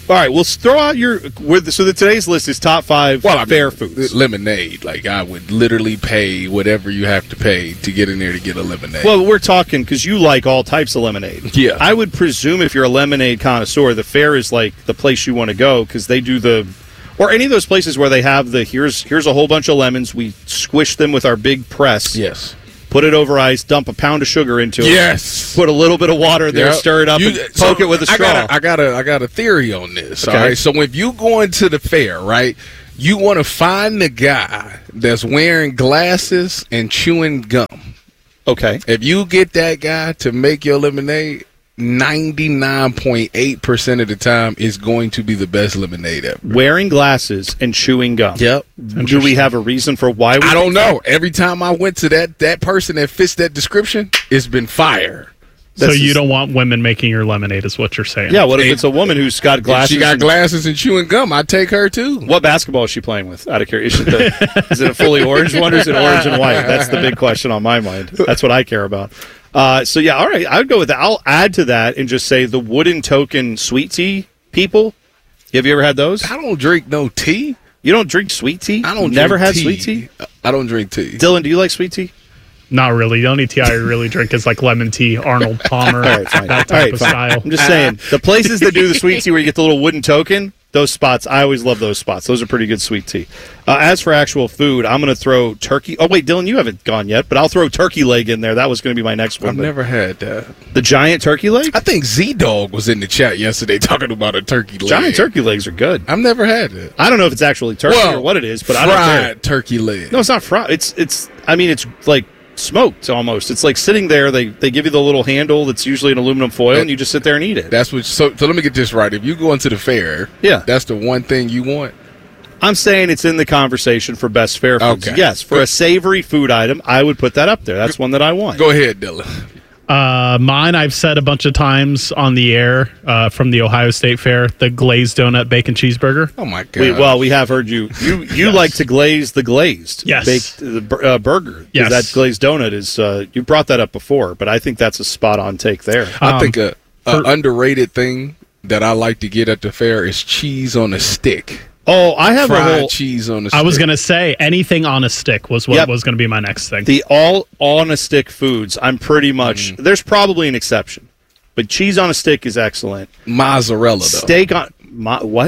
All right, well, throw out your – so the, today's list is top five well, I fair mean, foods. Lemonade. Like, I would literally pay whatever you have to pay to get in there to get a lemonade. Well, we're talking because you like all types of lemonade. Yeah. I would presume if you're a lemonade connoisseur, the fair is like the place you want to go because they do the – or any of those places where they have the here's here's a whole bunch of lemons. We squish them with our big press. Yes. Put it over ice, dump a pound of sugar into it. Yes. Put a little bit of water there, Yep. stir it up, You- and so poke it with a straw. I got a, I got a, I got a theory on this. Okay. All right. So if you going to the fair, right, you want to find the guy that's wearing glasses and chewing gum. Okay. If you get that guy to make your lemonade, ninety-nine point eight percent of the time is going to be the best lemonade ever. Wearing glasses and chewing gum. Yep. Do we have a reason for why we I don't think know. Every time I went to that that person that fits that description, it's been fire. So That's you just- don't want women making your lemonade, is what you're saying? Yeah, what if it's a woman who's got If glasses? she got and- glasses and chewing gum, I'd take her too. What basketball is she playing with? Out of curiosity, is it, the, is it a fully orange one or is it orange and white? That's the big question on my mind. That's what I care about. Uh, so yeah, all right, I would go with that. I'll add to that and just say the wooden token sweet tea people. Have you ever had those? I don't drink no tea. You don't drink sweet tea? I don't Never drink had tea. sweet tea? I don't drink tea. Dylan, do you like sweet tea? Not really. The only tea I really drink is like lemon tea, Arnold Palmer, All right, fine. that type All right, of fine. style. I'm just saying, the places that do the sweet tea where you get the little wooden token, those spots, I always love those spots. Those are pretty good sweet tea. Uh, as for actual food, I'm going to throw turkey. Oh, wait, Dylan, you haven't gone yet, but I'll throw turkey leg in there. That was going to be my next one. I've but- never had that. The giant turkey leg? I think Z-Dog was in the chat yesterday talking about a turkey leg. Giant turkey legs are good. I've never had it. I don't know if it's actually turkey Well, or what it is, but I don't care. fried turkey leg. No, it's not fried. It's, it's, I mean, it's like smoked almost. It's like sitting there. They, they give you the little handle that's usually an aluminum foil, and you just sit there and eat it. That's what. So, so let me get this right. If you go into the fair, Yeah. that's the one thing you want. I'm saying it's in the conversation for best fair foods. Okay. Yes, for a savory food item, I would put that up there. That's one that I want. Go ahead, Dylan. Uh, mine, I've said a bunch of times on the air uh, from the Ohio State Fair, the glazed donut bacon cheeseburger. Oh my god! We, well, we have heard you. You you Yes. like to glaze the glazed Yes. baked the bur- uh, burger. 'Cause Yes. that glazed donut is. Uh, you brought that up before, but I think that's a spot on take there. I Um, think a, a for- underrated thing that I like to get at the fair is cheese on a stick. Oh, I have Fried a whole cheese on a stick. I was going to say anything on a stick was what Yep. was going to be my next thing. the all on a stick foods. I'm pretty much. There's probably an exception, but cheese on a stick is excellent. mozzarella though. Steak on mo, what?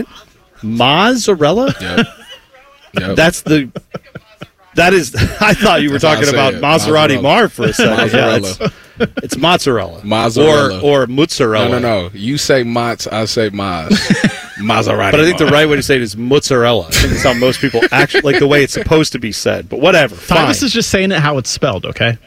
Mozzarella? Yep. Yep. That's the. That is. I thought you were That's what I talking about said. Maserati Mozzarella. Mar for a second. Yeah, Mozzarella. it's, it's mozzarella. Mozzarella. Or or mozzarella. No, no, no. You say Mott's, I say Moz. Maserati. But I think the Mar. right way to say it is mozzarella. I think that's how most people actually like the way it's supposed to be said. But whatever. Fine. Tyvus is just saying it how it's spelled, okay?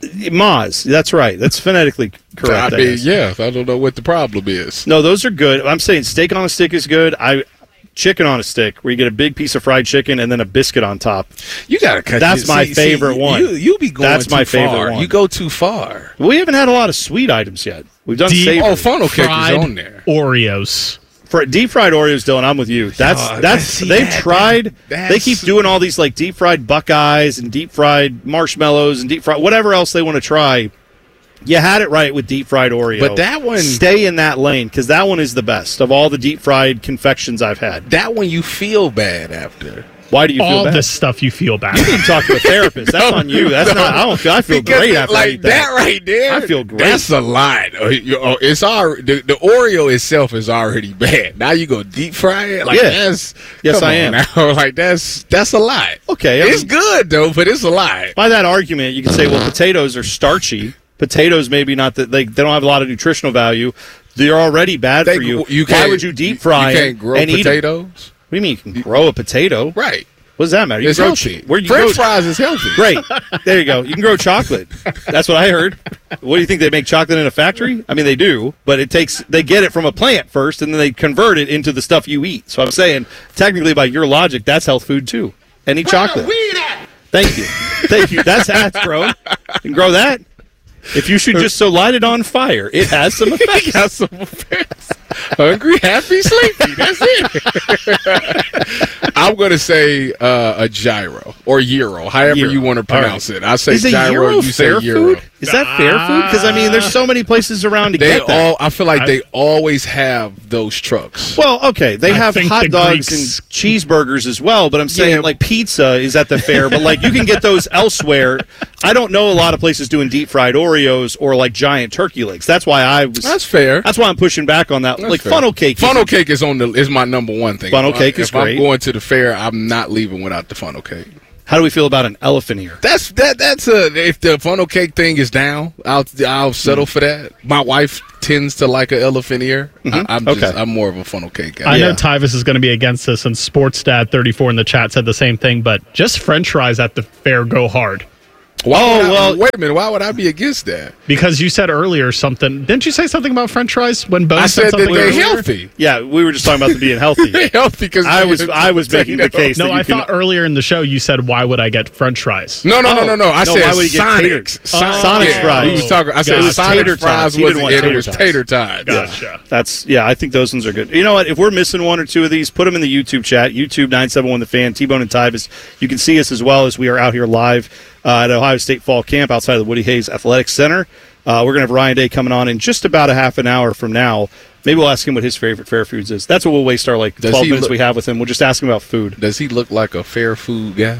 Maz. That's right. That's phonetically correct. I I mean, guess. yeah. I don't know what the problem is. No, those are good. I'm saying steak on a stick is good. I chicken on a stick, where you get a big piece of fried chicken and then a biscuit on top. You gotta cut. That's you- my see- favorite see, one. You, you be going. That's too my favorite far. one. You go too far. We haven't had a lot of sweet items yet. We've done Deep- savory. Oh, funnel cake Fried is on there. Oreos. For deep fried Oreos, Dylan, I'm with you. That's Oh, that's see, they've that- tried. that- they that's- keep doing all these like deep fried Buckeyes and deep fried marshmallows and deep fried whatever else they want to try. You had it right with deep fried Oreo, But that one- stay in that lane because that one is the best of all the deep fried confections I've had. That one you feel bad after. Why do you feel All bad? this stuff you feel bad. You need to talk to a therapist. That's No, on you. That's no. not. I don't feel. I feel Because great it- after I like eat that. right there. I feel great. That's a lot. Oh, you- oh, It's already the, the Oreo itself is already bad. Now you go deep fry it. Like Yeah. that's Yes, come I on am. now. Like that's that's a lot. Okay, I it's mean- good though, but it's a lot. By that argument, you can say, well, potatoes are starchy. Potatoes maybe not that they they don't have a lot of nutritional value. They're already bad They- for you. you Why can't- would you deep fry You it can't grow and eat it? potatoes. What do you mean you can grow a potato? Right. What does that matter? You It's grow healthy. ch- Where you French grow- fries is healthy. Great. There you go. You can grow chocolate. That's what I heard. What do you think? They make chocolate in a factory? I mean, they do, but it takes they get it from a plant first, and then they convert it into the stuff you eat. So I'm saying, technically, by your logic, that's health food too. Any chocolate. Thank you. Thank you. That's how it's grown. You can grow that. If you should just so light it on fire, it has some effects. It got some effects. Hungry, happy, sleepy. That's it. I'm going to say uh, a gyro or gyro, however Gyro. you want to pronounce All right. it. I say Is a gyro, gyro you say fair gyro. food? Is that fair food? Because, I mean, there's so many places around to they get that. all. I feel like I- they always have those trucks. Well, okay, they I have think hot the dogs Greeks- and cheeseburgers as well, but I'm saying Yeah. like pizza is at the fair, but like you can get those elsewhere. I don't know a lot of places doing deep fried Oreos or like giant turkey legs. That's why I was. That's fair. That's why I'm pushing back on that. That's like fair. funnel cake. Funnel cake is on the is my number one thing. Funnel If I- cake is if I'm great. going to the fair, I'm not leaving without the funnel cake. How do we feel about an elephant ear? That's that. That's a. If the funnel cake thing is down, I'll I'll settle for that. My wife tends to like an elephant ear. I, I'm just, Okay. I'm more of a funnel cake guy. I know Tyvus is going to be against this, and Sports Dad thirty-four in the chat said the same thing, but just French fries at the fair go hard. Why Oh, would I- well- wait a minute. Why would I be against that? Because you said earlier something. Didn't you say something about French fries when Bo I said, said that something they're earlier? healthy. Yeah, we were just talking about the being healthy. healthy because I was I was making the case. No, that you I can, thought earlier in the show you said, "Why would I get French fries?" No, no, no, no, no. I No, said why would he get Sonic's. taters? Son- Sonic's yeah, fries. He was talking. I said It was Sonic tater fries tots. He was didn't want it tater was tots. tater tots. Gotcha. That's yeah. I think those ones are good. You know what? If we're missing one or two of these, put them in the YouTube chat. YouTube nine seven one The Fan. T-Bone and Tyvus. You can see us as well as we are out here live uh, at Ohio State Fall Camp outside of the Woody Hayes Athletic Center. Uh, we're gonna have Ryan Day coming on in just about a half an hour from now. Maybe we'll ask him what his favorite fair foods is. That's what we'll waste our like Does twelve he minutes look- we have with him. We'll just ask him about food. Does he look like a fair food guy?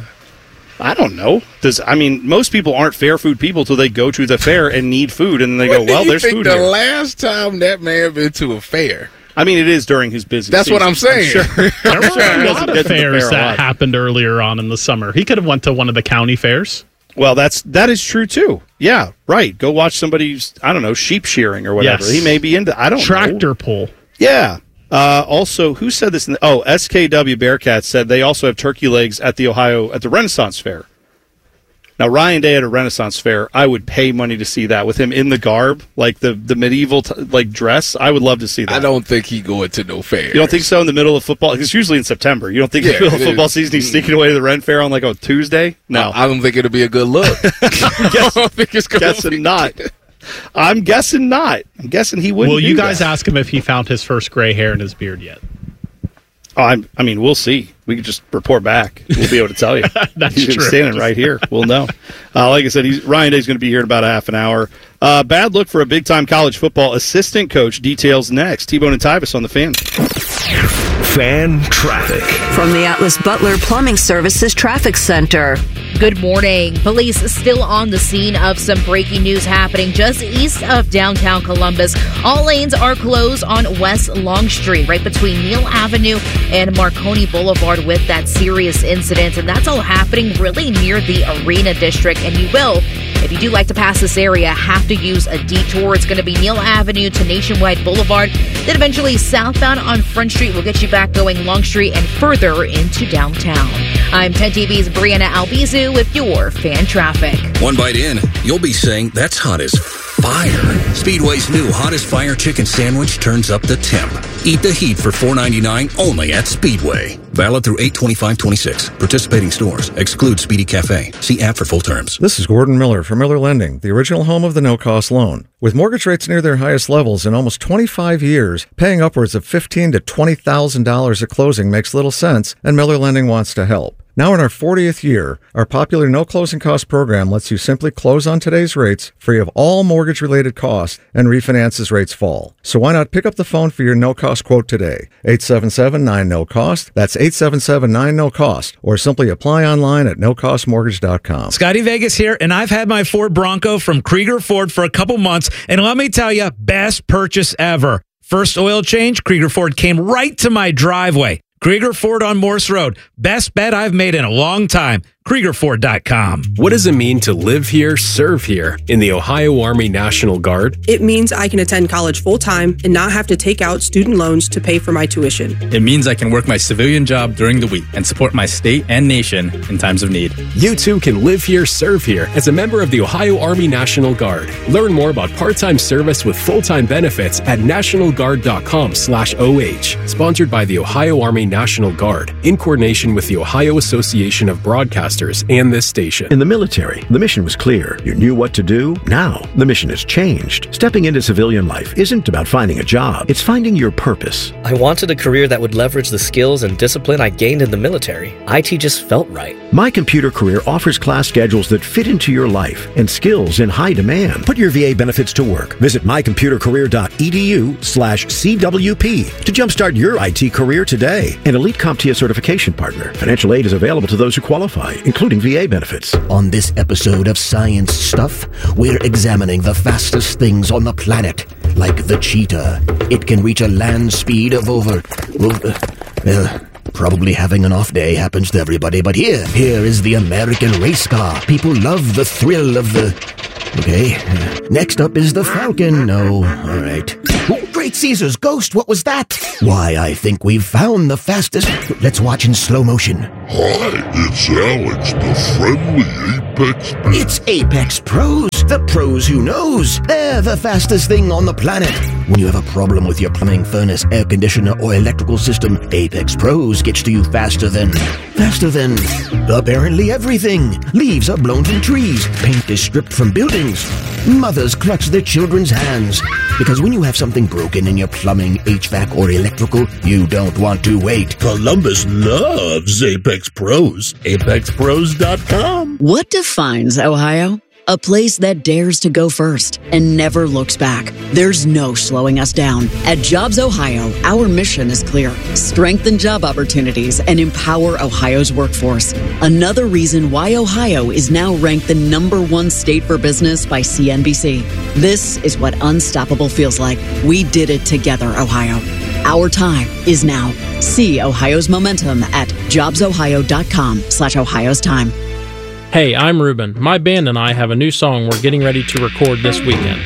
I don't know. Does I mean most people aren't fair food people till they go to the fair and need food and they When go, do well, you there's think food the here. last time that man been to a fair? I mean, it is during his busy. That's what season. I'm saying. I'm sure. There I'm were sure he a doesn't lot get of to the fair fairs a that lot. happened earlier on in the summer. He could have went to one of the county fairs. Well, that's that is true too. Yeah, right. Go watch somebody's I don't know sheep shearing or whatever. Yes. He may be into. I don't know. Tractor pull. Yeah. Uh, also, who said this? In the, oh, S K W Bearcats said they also have turkey legs at the Ohio at the Renaissance Fair. Now, Ryan Day at a Renaissance Fair, I would pay money to see that with him in the garb, like the the medieval t- like dress. I would love to see that. I don't think he going to no fair. You don't think so in the middle of football? It's usually in September. You don't think in Yeah, the middle of it football is. season he's sneaking away to the Ren Fair on like a Tuesday? No, I, I don't think it'll be a good look. I don't think it's going to guessing be not. I'm guessing not. I'm guessing he wouldn't. Will you do guys that. ask him if he found his first gray hair in his beard yet? Oh, I'm, I mean, we'll see. We can just report back. We'll be able to tell you. That's he's true. standing right here. We'll know. Uh, like I said, he's, Ryan Day's going to be here in about a half an hour. Uh, bad look for a big-time college football assistant coach. Details next. T-Bone and Tyvus on the Fan. Fan traffic. From the Atlas Butler Plumbing Services Traffic Center. Good morning. Police still on the scene of some breaking news happening just east of downtown Columbus. All lanes are closed on West Long Street, right between Neal Avenue and Marconi Boulevard with that serious incident. And that's all happening really near the Arena District. And you will, if you do like to pass this area, have to use a detour. It's going to be Neal Avenue to Nationwide Boulevard, then eventually southbound on Front Street will get you back going Long Street and further into downtown. I'm ten T V's Brianna Albizu with your fan traffic. One bite in, you'll be saying, that's hot as fire. Speedway's new Hottest Fire Chicken Sandwich turns up the temp. Eat the heat for four ninety-nine only at Speedway. Valid through eight twenty-five twenty-six. Participating stores. Exclude Speedy Cafe. See app for full terms. This is Gordon Miller from Miller Lending, the original home of the no-cost loan. With mortgage rates near their highest levels in almost twenty-five years, paying upwards of fifteen thousand to twenty thousand dollars at closing makes little sense, and Miller Lending wants to help. Now in our fortieth year, our popular no closing cost program lets you simply close on today's rates, free of all mortgage-related costs, and refinance as rates fall. So why not pick up the phone for your no-cost quote today? eight seven seven nine no cost. That's eight seven seven nine no cost. Or simply apply online at no cost mortgage dot com. Scotty Vegas here, and I've had my Ford Bronco from Krieger Ford for a couple months, and let me tell you, best purchase ever. First oil change, Krieger Ford came right to my driveway. Krieger Ford on Morse Road. Best bet I've made in a long time. Krieger Ford dot com. What does it mean to live here, serve here in the Ohio Army National Guard? It means I can attend college full-time and not have to take out student loans to pay for my tuition. It means I can work my civilian job during the week and support my state and nation in times of need. You too can live here, serve here as a member of the Ohio Army National Guard. Learn more about part-time service with full-time benefits at national guard dot com slash O H. Sponsored by the Ohio Army National Guard in coordination with the Ohio Association of Broadcasters and this station. In the military, the mission was clear. You knew what to do. Now, the mission has changed. Stepping into civilian life isn't about finding a job. It's finding your purpose. I wanted a career that would leverage the skills and discipline I gained in the military. I T just felt right. My Computer Career offers class schedules that fit into your life and skills in high demand. Put your V A benefits to work. Visit my computer career dot e d u slash C W P to jumpstart your I T career today. An Elite CompTIA certification partner. Financial aid is available to those who qualify, including V A benefits. On this episode of Science Stuff, we're examining the fastest things on the planet, like the cheetah. It can reach a land speed of over... over well, probably having an off day happens to everybody, but here, here is the American race car. People love the thrill of the... Okay. Next up is the Falcon. No, all right. Oh, Great Caesar's ghost, what was that? Why, I think we've found the fastest... Let's watch in slow motion. Hi, it's Alex, the friendly Apex Pro. It's Apex Pros, the pros who knows. They're the fastest thing on the planet. When you have a problem with your plumbing, furnace, air conditioner, or electrical system, Apex Pros gets to you faster than... Faster than... apparently everything. Leaves are blown from trees. Paint is stripped from buildings. Mothers clutch their children's hands. Because when you have something broken in your plumbing, H V A C, or electrical, you don't want to wait. Columbus loves Apex Pros. Apex Pros dot com. What defines Ohio? A place that dares to go first and never looks back. There's no slowing us down. At Jobs Ohio, our mission is clear. Strengthen job opportunities and empower Ohio's workforce. Another reason why Ohio is now ranked the number one state for business by C N B C. This is what unstoppable feels like. We did it together, Ohio. Our time is now. See Ohio's momentum at jobs ohio dot com slash Ohio's time. Hey, I'm Ruben. My band and I have a new song we're getting ready to record this weekend.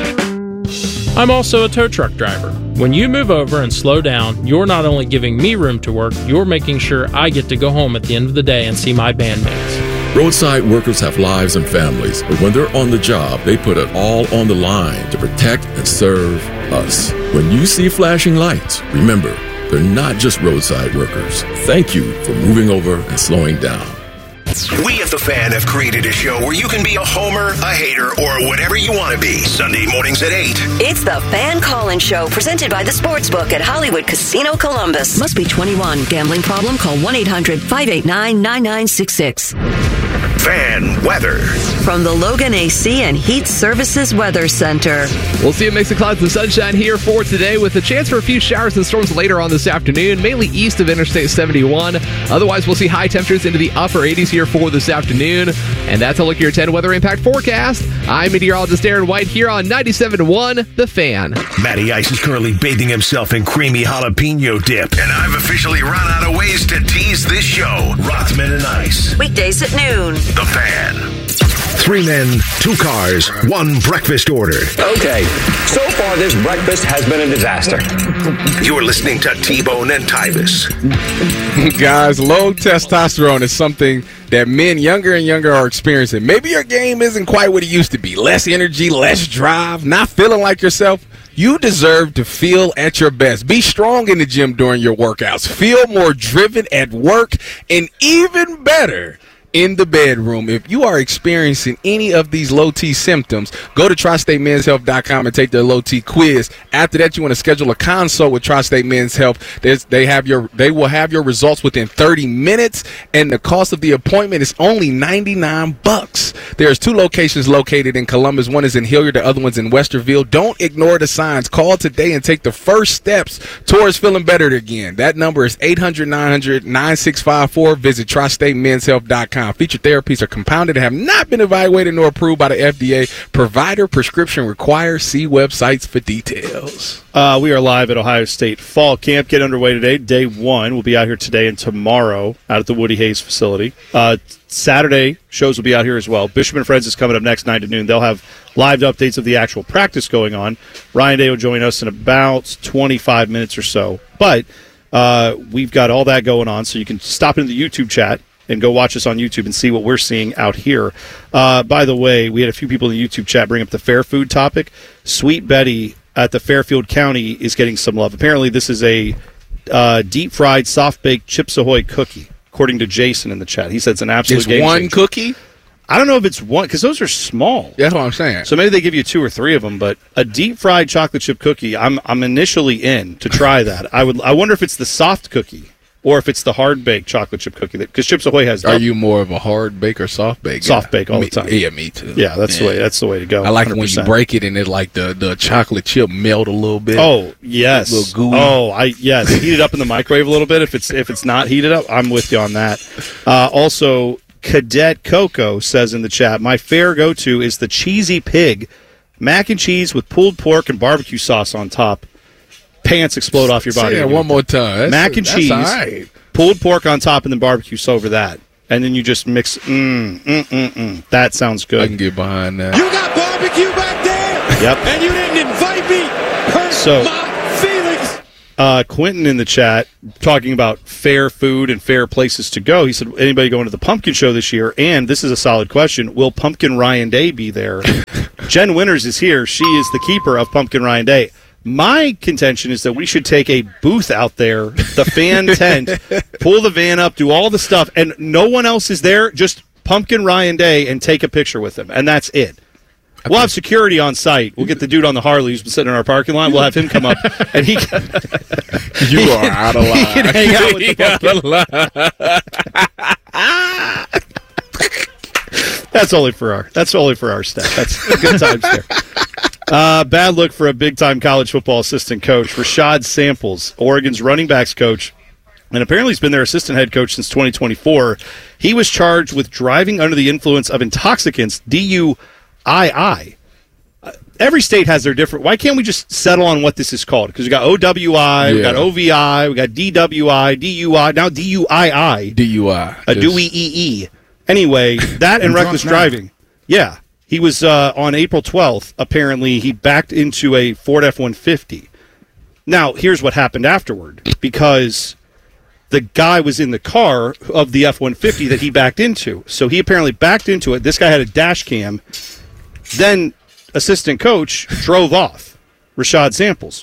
I'm also a tow truck driver. When you move over and slow down, you're not only giving me room to work, you're making sure I get to go home at the end of the day and see my bandmates. Roadside workers have lives and families, but when they're on the job, they put it all on the line to protect and serve us. When you see flashing lights, remember, they're not just roadside workers. Thank you for moving over and slowing down. We at The Fan have created a show where you can be a homer, a hater, or whatever you want to be. Sunday mornings at eight. It's the Fan Call-In Show, presented by the Sportsbook at Hollywood Casino Columbus. Must be twenty-one. Gambling problem? Call one eight hundred five eight nine nine nine six six. Fan weather. From the Logan A C and Heat Services Weather Center. We'll see a mix of clouds and sunshine here for today, with a chance for a few showers and storms later on this afternoon, mainly east of Interstate seventy-one. Otherwise, we'll see high temperatures into the upper eighties here for this afternoon. And that's a look at your ten Weather Impact forecast. I'm meteorologist Aaron White here on ninety-seven point one The Fan. Matty Ice is currently bathing himself in creamy jalapeno dip. And I've officially run out of ways to tease this show. Rothman and Ice. Weekdays at noon. The Fan. Three men, two cars, one breakfast order. Okay, so far this breakfast has been a disaster. You're listening to T-Bone and Tyvis. Guys, low testosterone is something that men younger and younger are experiencing. Maybe your game isn't quite what it used to be. Less energy, less drive, not feeling like yourself. You deserve to feel at your best. Be strong in the gym during your workouts. Feel more driven at work, and even better in the bedroom. If you are experiencing any of these low T symptoms, go to tri state men's health dot com and take their low T quiz. After that, you want to schedule a consult with Tri-State Men's Health. There's, they have your, they will have your results within thirty minutes, and the cost of the appointment is only ninety-nine bucks. There's two locations located in Columbus. One is in Hilliard, the other one's in Westerville. Don't ignore the signs. Call today and take the first steps towards feeling better again. That number is eight hundred nine hundred nine six five four. Visit tri state men's health dot com. Featured therapies are compounded and have not been evaluated nor approved by the F D A. Provider prescription required. See websites for details. Uh, we are live at Ohio State Fall Camp. Get underway today. Day one. We'll be out here today and tomorrow out at the Woody Hayes facility. Uh, Saturday, shows will be out here as well. Bishop and Friends is coming up next, nine to noon. They'll have live updates of the actual practice going on. Ryan Day will join us in about twenty-five minutes or so. But uh, we've got all that going on, so you can stop into the YouTube chat and go watch us on YouTube and see what we're seeing out here. Uh, by the way, we had a few people in the YouTube chat bring up the fair food topic. Sweet Betty at the Fairfield County is getting some love. Apparently, this is a uh, deep-fried, soft-baked Chips Ahoy cookie, according to Jason in the chat. He said it's an absolute It's game one changer. cookie? I don't know if it's one, because those are small. That's what I'm saying. So maybe they give you two or three of them, but a deep-fried chocolate chip cookie, I'm I'm initially in to try that. I would. I wonder if it's the soft cookie or if it's the hard baked chocolate chip cookie. Because Chips Ahoy has. Are you more of a hard bake or soft bake? Soft bake all me, the time. Yeah, me too. Yeah, that's yeah. the way. That's the way to go. I like one hundred percent. it when you break it and it like the, the chocolate chip melt a little bit. Oh yes. A little gooey. Oh, I yes. Heat it up in the microwave a little bit. If it's if it's not heated up, I'm with you on that. Uh, also, Cadet Coco says in the chat, my fair go-to is the cheesy pig, mac and cheese with pulled pork and barbecue sauce on top. Pants explode off your body. Say that one more time. That's, mac and that's cheese, all right. pulled pork on top, and then barbecue sauce over that. And then you just mix. Mm, mm, mm, mm. That sounds good. I can get behind that. You got barbecue back there. Yep. And you didn't invite me. Hurt So, my feelings. Uh, Quentin in the chat talking about fair food and fair places to go. He said, anybody going to the Pumpkin Show this year? And this is a solid question. Will Pumpkin Ryan Day be there? Jen Winters is here. She is the keeper of Pumpkin Ryan Day. My contention is that we should take a booth out there, the fan tent, pull the van up, do all the stuff, and no one else is there. Just Pumpkin Ryan Day and take a picture with him, and that's it. We'll have security on site. We'll get the dude on the Harley who's been sitting in our parking lot. We'll have him come up, and he can, you are out of line. He can hang out with the pumpkin. That's only for our. That's only for our staff. That's good times there. Uh, bad look for a big-time college football assistant coach, Rashad Samples, Oregon's running backs coach, and apparently he's been their assistant head coach since twenty twenty-four. He was charged with driving under the influence of intoxicants, D U I I. Uh, every state has their different. Why can't we just settle on what this is called? Because we got O W I, yeah. we got O V I, we got D W I, D U I, now D U I I. D U I. A D U I E. Anyway, that and reckless driving. Yeah. He was uh, on April twelfth, apparently, he backed into a Ford F one fifty. Now, here's what happened afterward. Because the guy was in the car of the F one fifty that he backed into. So he apparently backed into it. This guy had a dash cam. Then assistant coach drove off, Rashad Samples.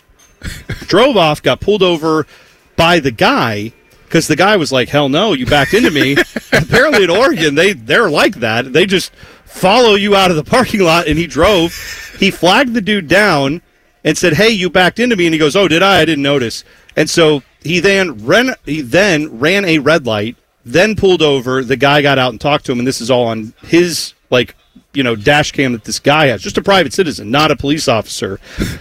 drove off, got pulled over by the guy, because the guy was like, hell no, you backed into me. Apparently in Oregon, they, they're like that. They just follow you out of the parking lot, and he drove. He flagged the dude down and said, hey, you backed into me. And he goes, oh, did I? I didn't notice. And so he then ran, he then ran a red light, then pulled over. The guy got out and talked to him, and this is all on his, like, you know, dash cam that this guy has. Just a private citizen, not a police officer.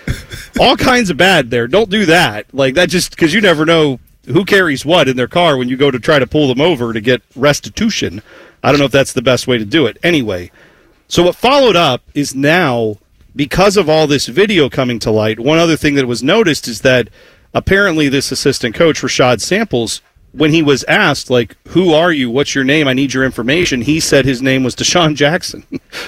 All kinds of bad there. Don't do that. Like, that just, because you never know who carries what in their car when you go to try to pull them over to get restitution. I don't know if that's the best way to do it. Anyway, so what followed up is now, because of all this video coming to light, one other thing that was noticed is that apparently this assistant coach, Rashad Samples, when he was asked, like, who are you? What's your name? I need your information. He said his name was Deshaun Jackson.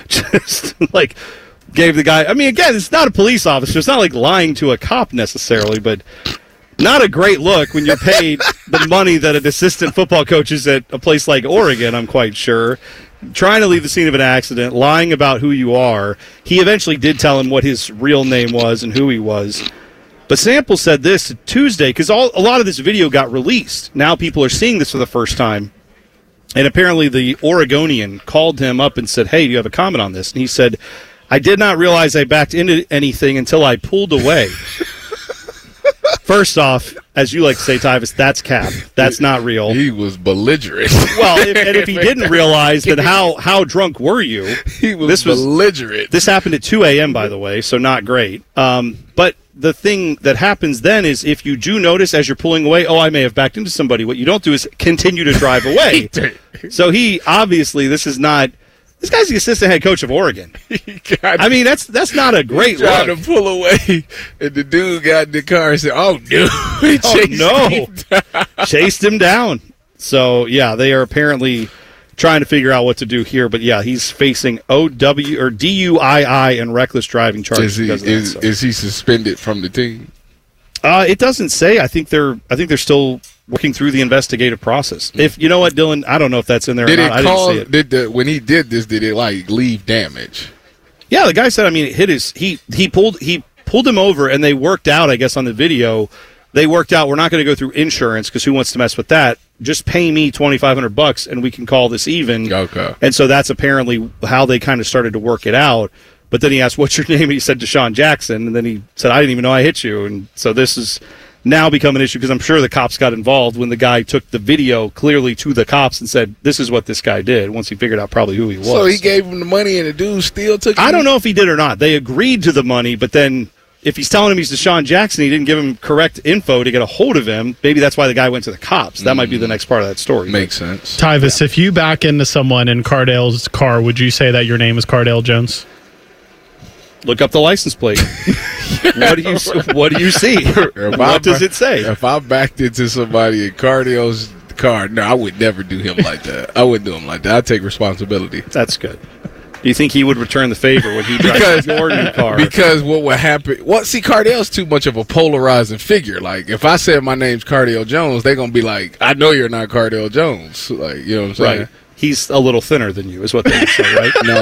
Just, like, gave the guy, I mean, again, it's not a police officer. It's not like lying to a cop necessarily, but not a great look when you're paid the money that an assistant football coach is at a place like Oregon, I'm quite sure. Trying to leave the scene of an accident, lying about who you are. He eventually did tell him what his real name was and who he was. But Sample said this Tuesday, because a lot of this video got released. Now people are seeing this for the first time. And apparently the Oregonian called him up and said, hey, do you have a comment on this? And he said, I did not realize I backed into anything until I pulled away. First off, as you like to say, Tyvis, that's cap. That's not real. He was belligerent. Well, if, and if he didn't realize, then how how drunk were you? He was this was, belligerent. This happened at two a.m., by the way, so not great. Um, but the thing that happens then is if you do notice as you're pulling away, oh, I may have backed into somebody, what you don't do is continue to drive away. So he, obviously, this is not... This guy's the assistant head coach of Oregon. I mean, that's that's not a great he tried look. to pull away, and the dude got in the car and said, oh, no. He oh, no. Chased him down. So, yeah, they are apparently trying to figure out what to do here. But, yeah, he's facing O W or D U I I and reckless driving charges. Is he, because of is, that, so. is he suspended from the team? Uh, it doesn't say. I think they're I think they're still working through the investigative process. If you know what, Dylan, I don't know if that's in there Did or not. it I cause, didn't see it. Did the, when he did this, did it like leave damage? Yeah, the guy said. I mean, it hit his. He he pulled he pulled him over, and they worked out. I guess on the video, they worked out. We're not going to go through insurance because who wants to mess with that? Just pay me twenty five hundred bucks, and we can call this even. Okay. And so that's apparently how they kind of started to work it out. But then he asked, "What's your name?" And he said Deshaun Jackson, and then he said, "I didn't even know I hit you." And so this is now become an issue because I'm sure the cops got involved when the guy took the video clearly to the cops and said, this is what this guy did, once he figured out probably who he was. So he gave him the money and the dude still took it? I don't know if he did or not. They agreed to the money, but then if he's telling him he's Deshaun Jackson, he didn't give him correct info to get a hold of him. Maybe that's why the guy went to the cops. That mm. might be the next part of that story. Makes sense. Tyvis, yeah. if you back into someone in Cardale's car, would you say that your name is Cardale Jones? Look up the license plate. What do you What do you see? What I, does it say? If I backed into somebody in Cardale's car, no, I would never do him like that. I wouldn't do him like that. I'd take responsibility. That's good. Do you think he would return the favor when he drives your new car? Because what would happen? Well, see, Cardale's too much of a polarizing figure. Like, if I said my name's Cardale Jones, they're gonna be like, "I know you're not Cardale Jones." Like, you know what I'm saying? Right. He's a little thinner than you, is what they say, right? No,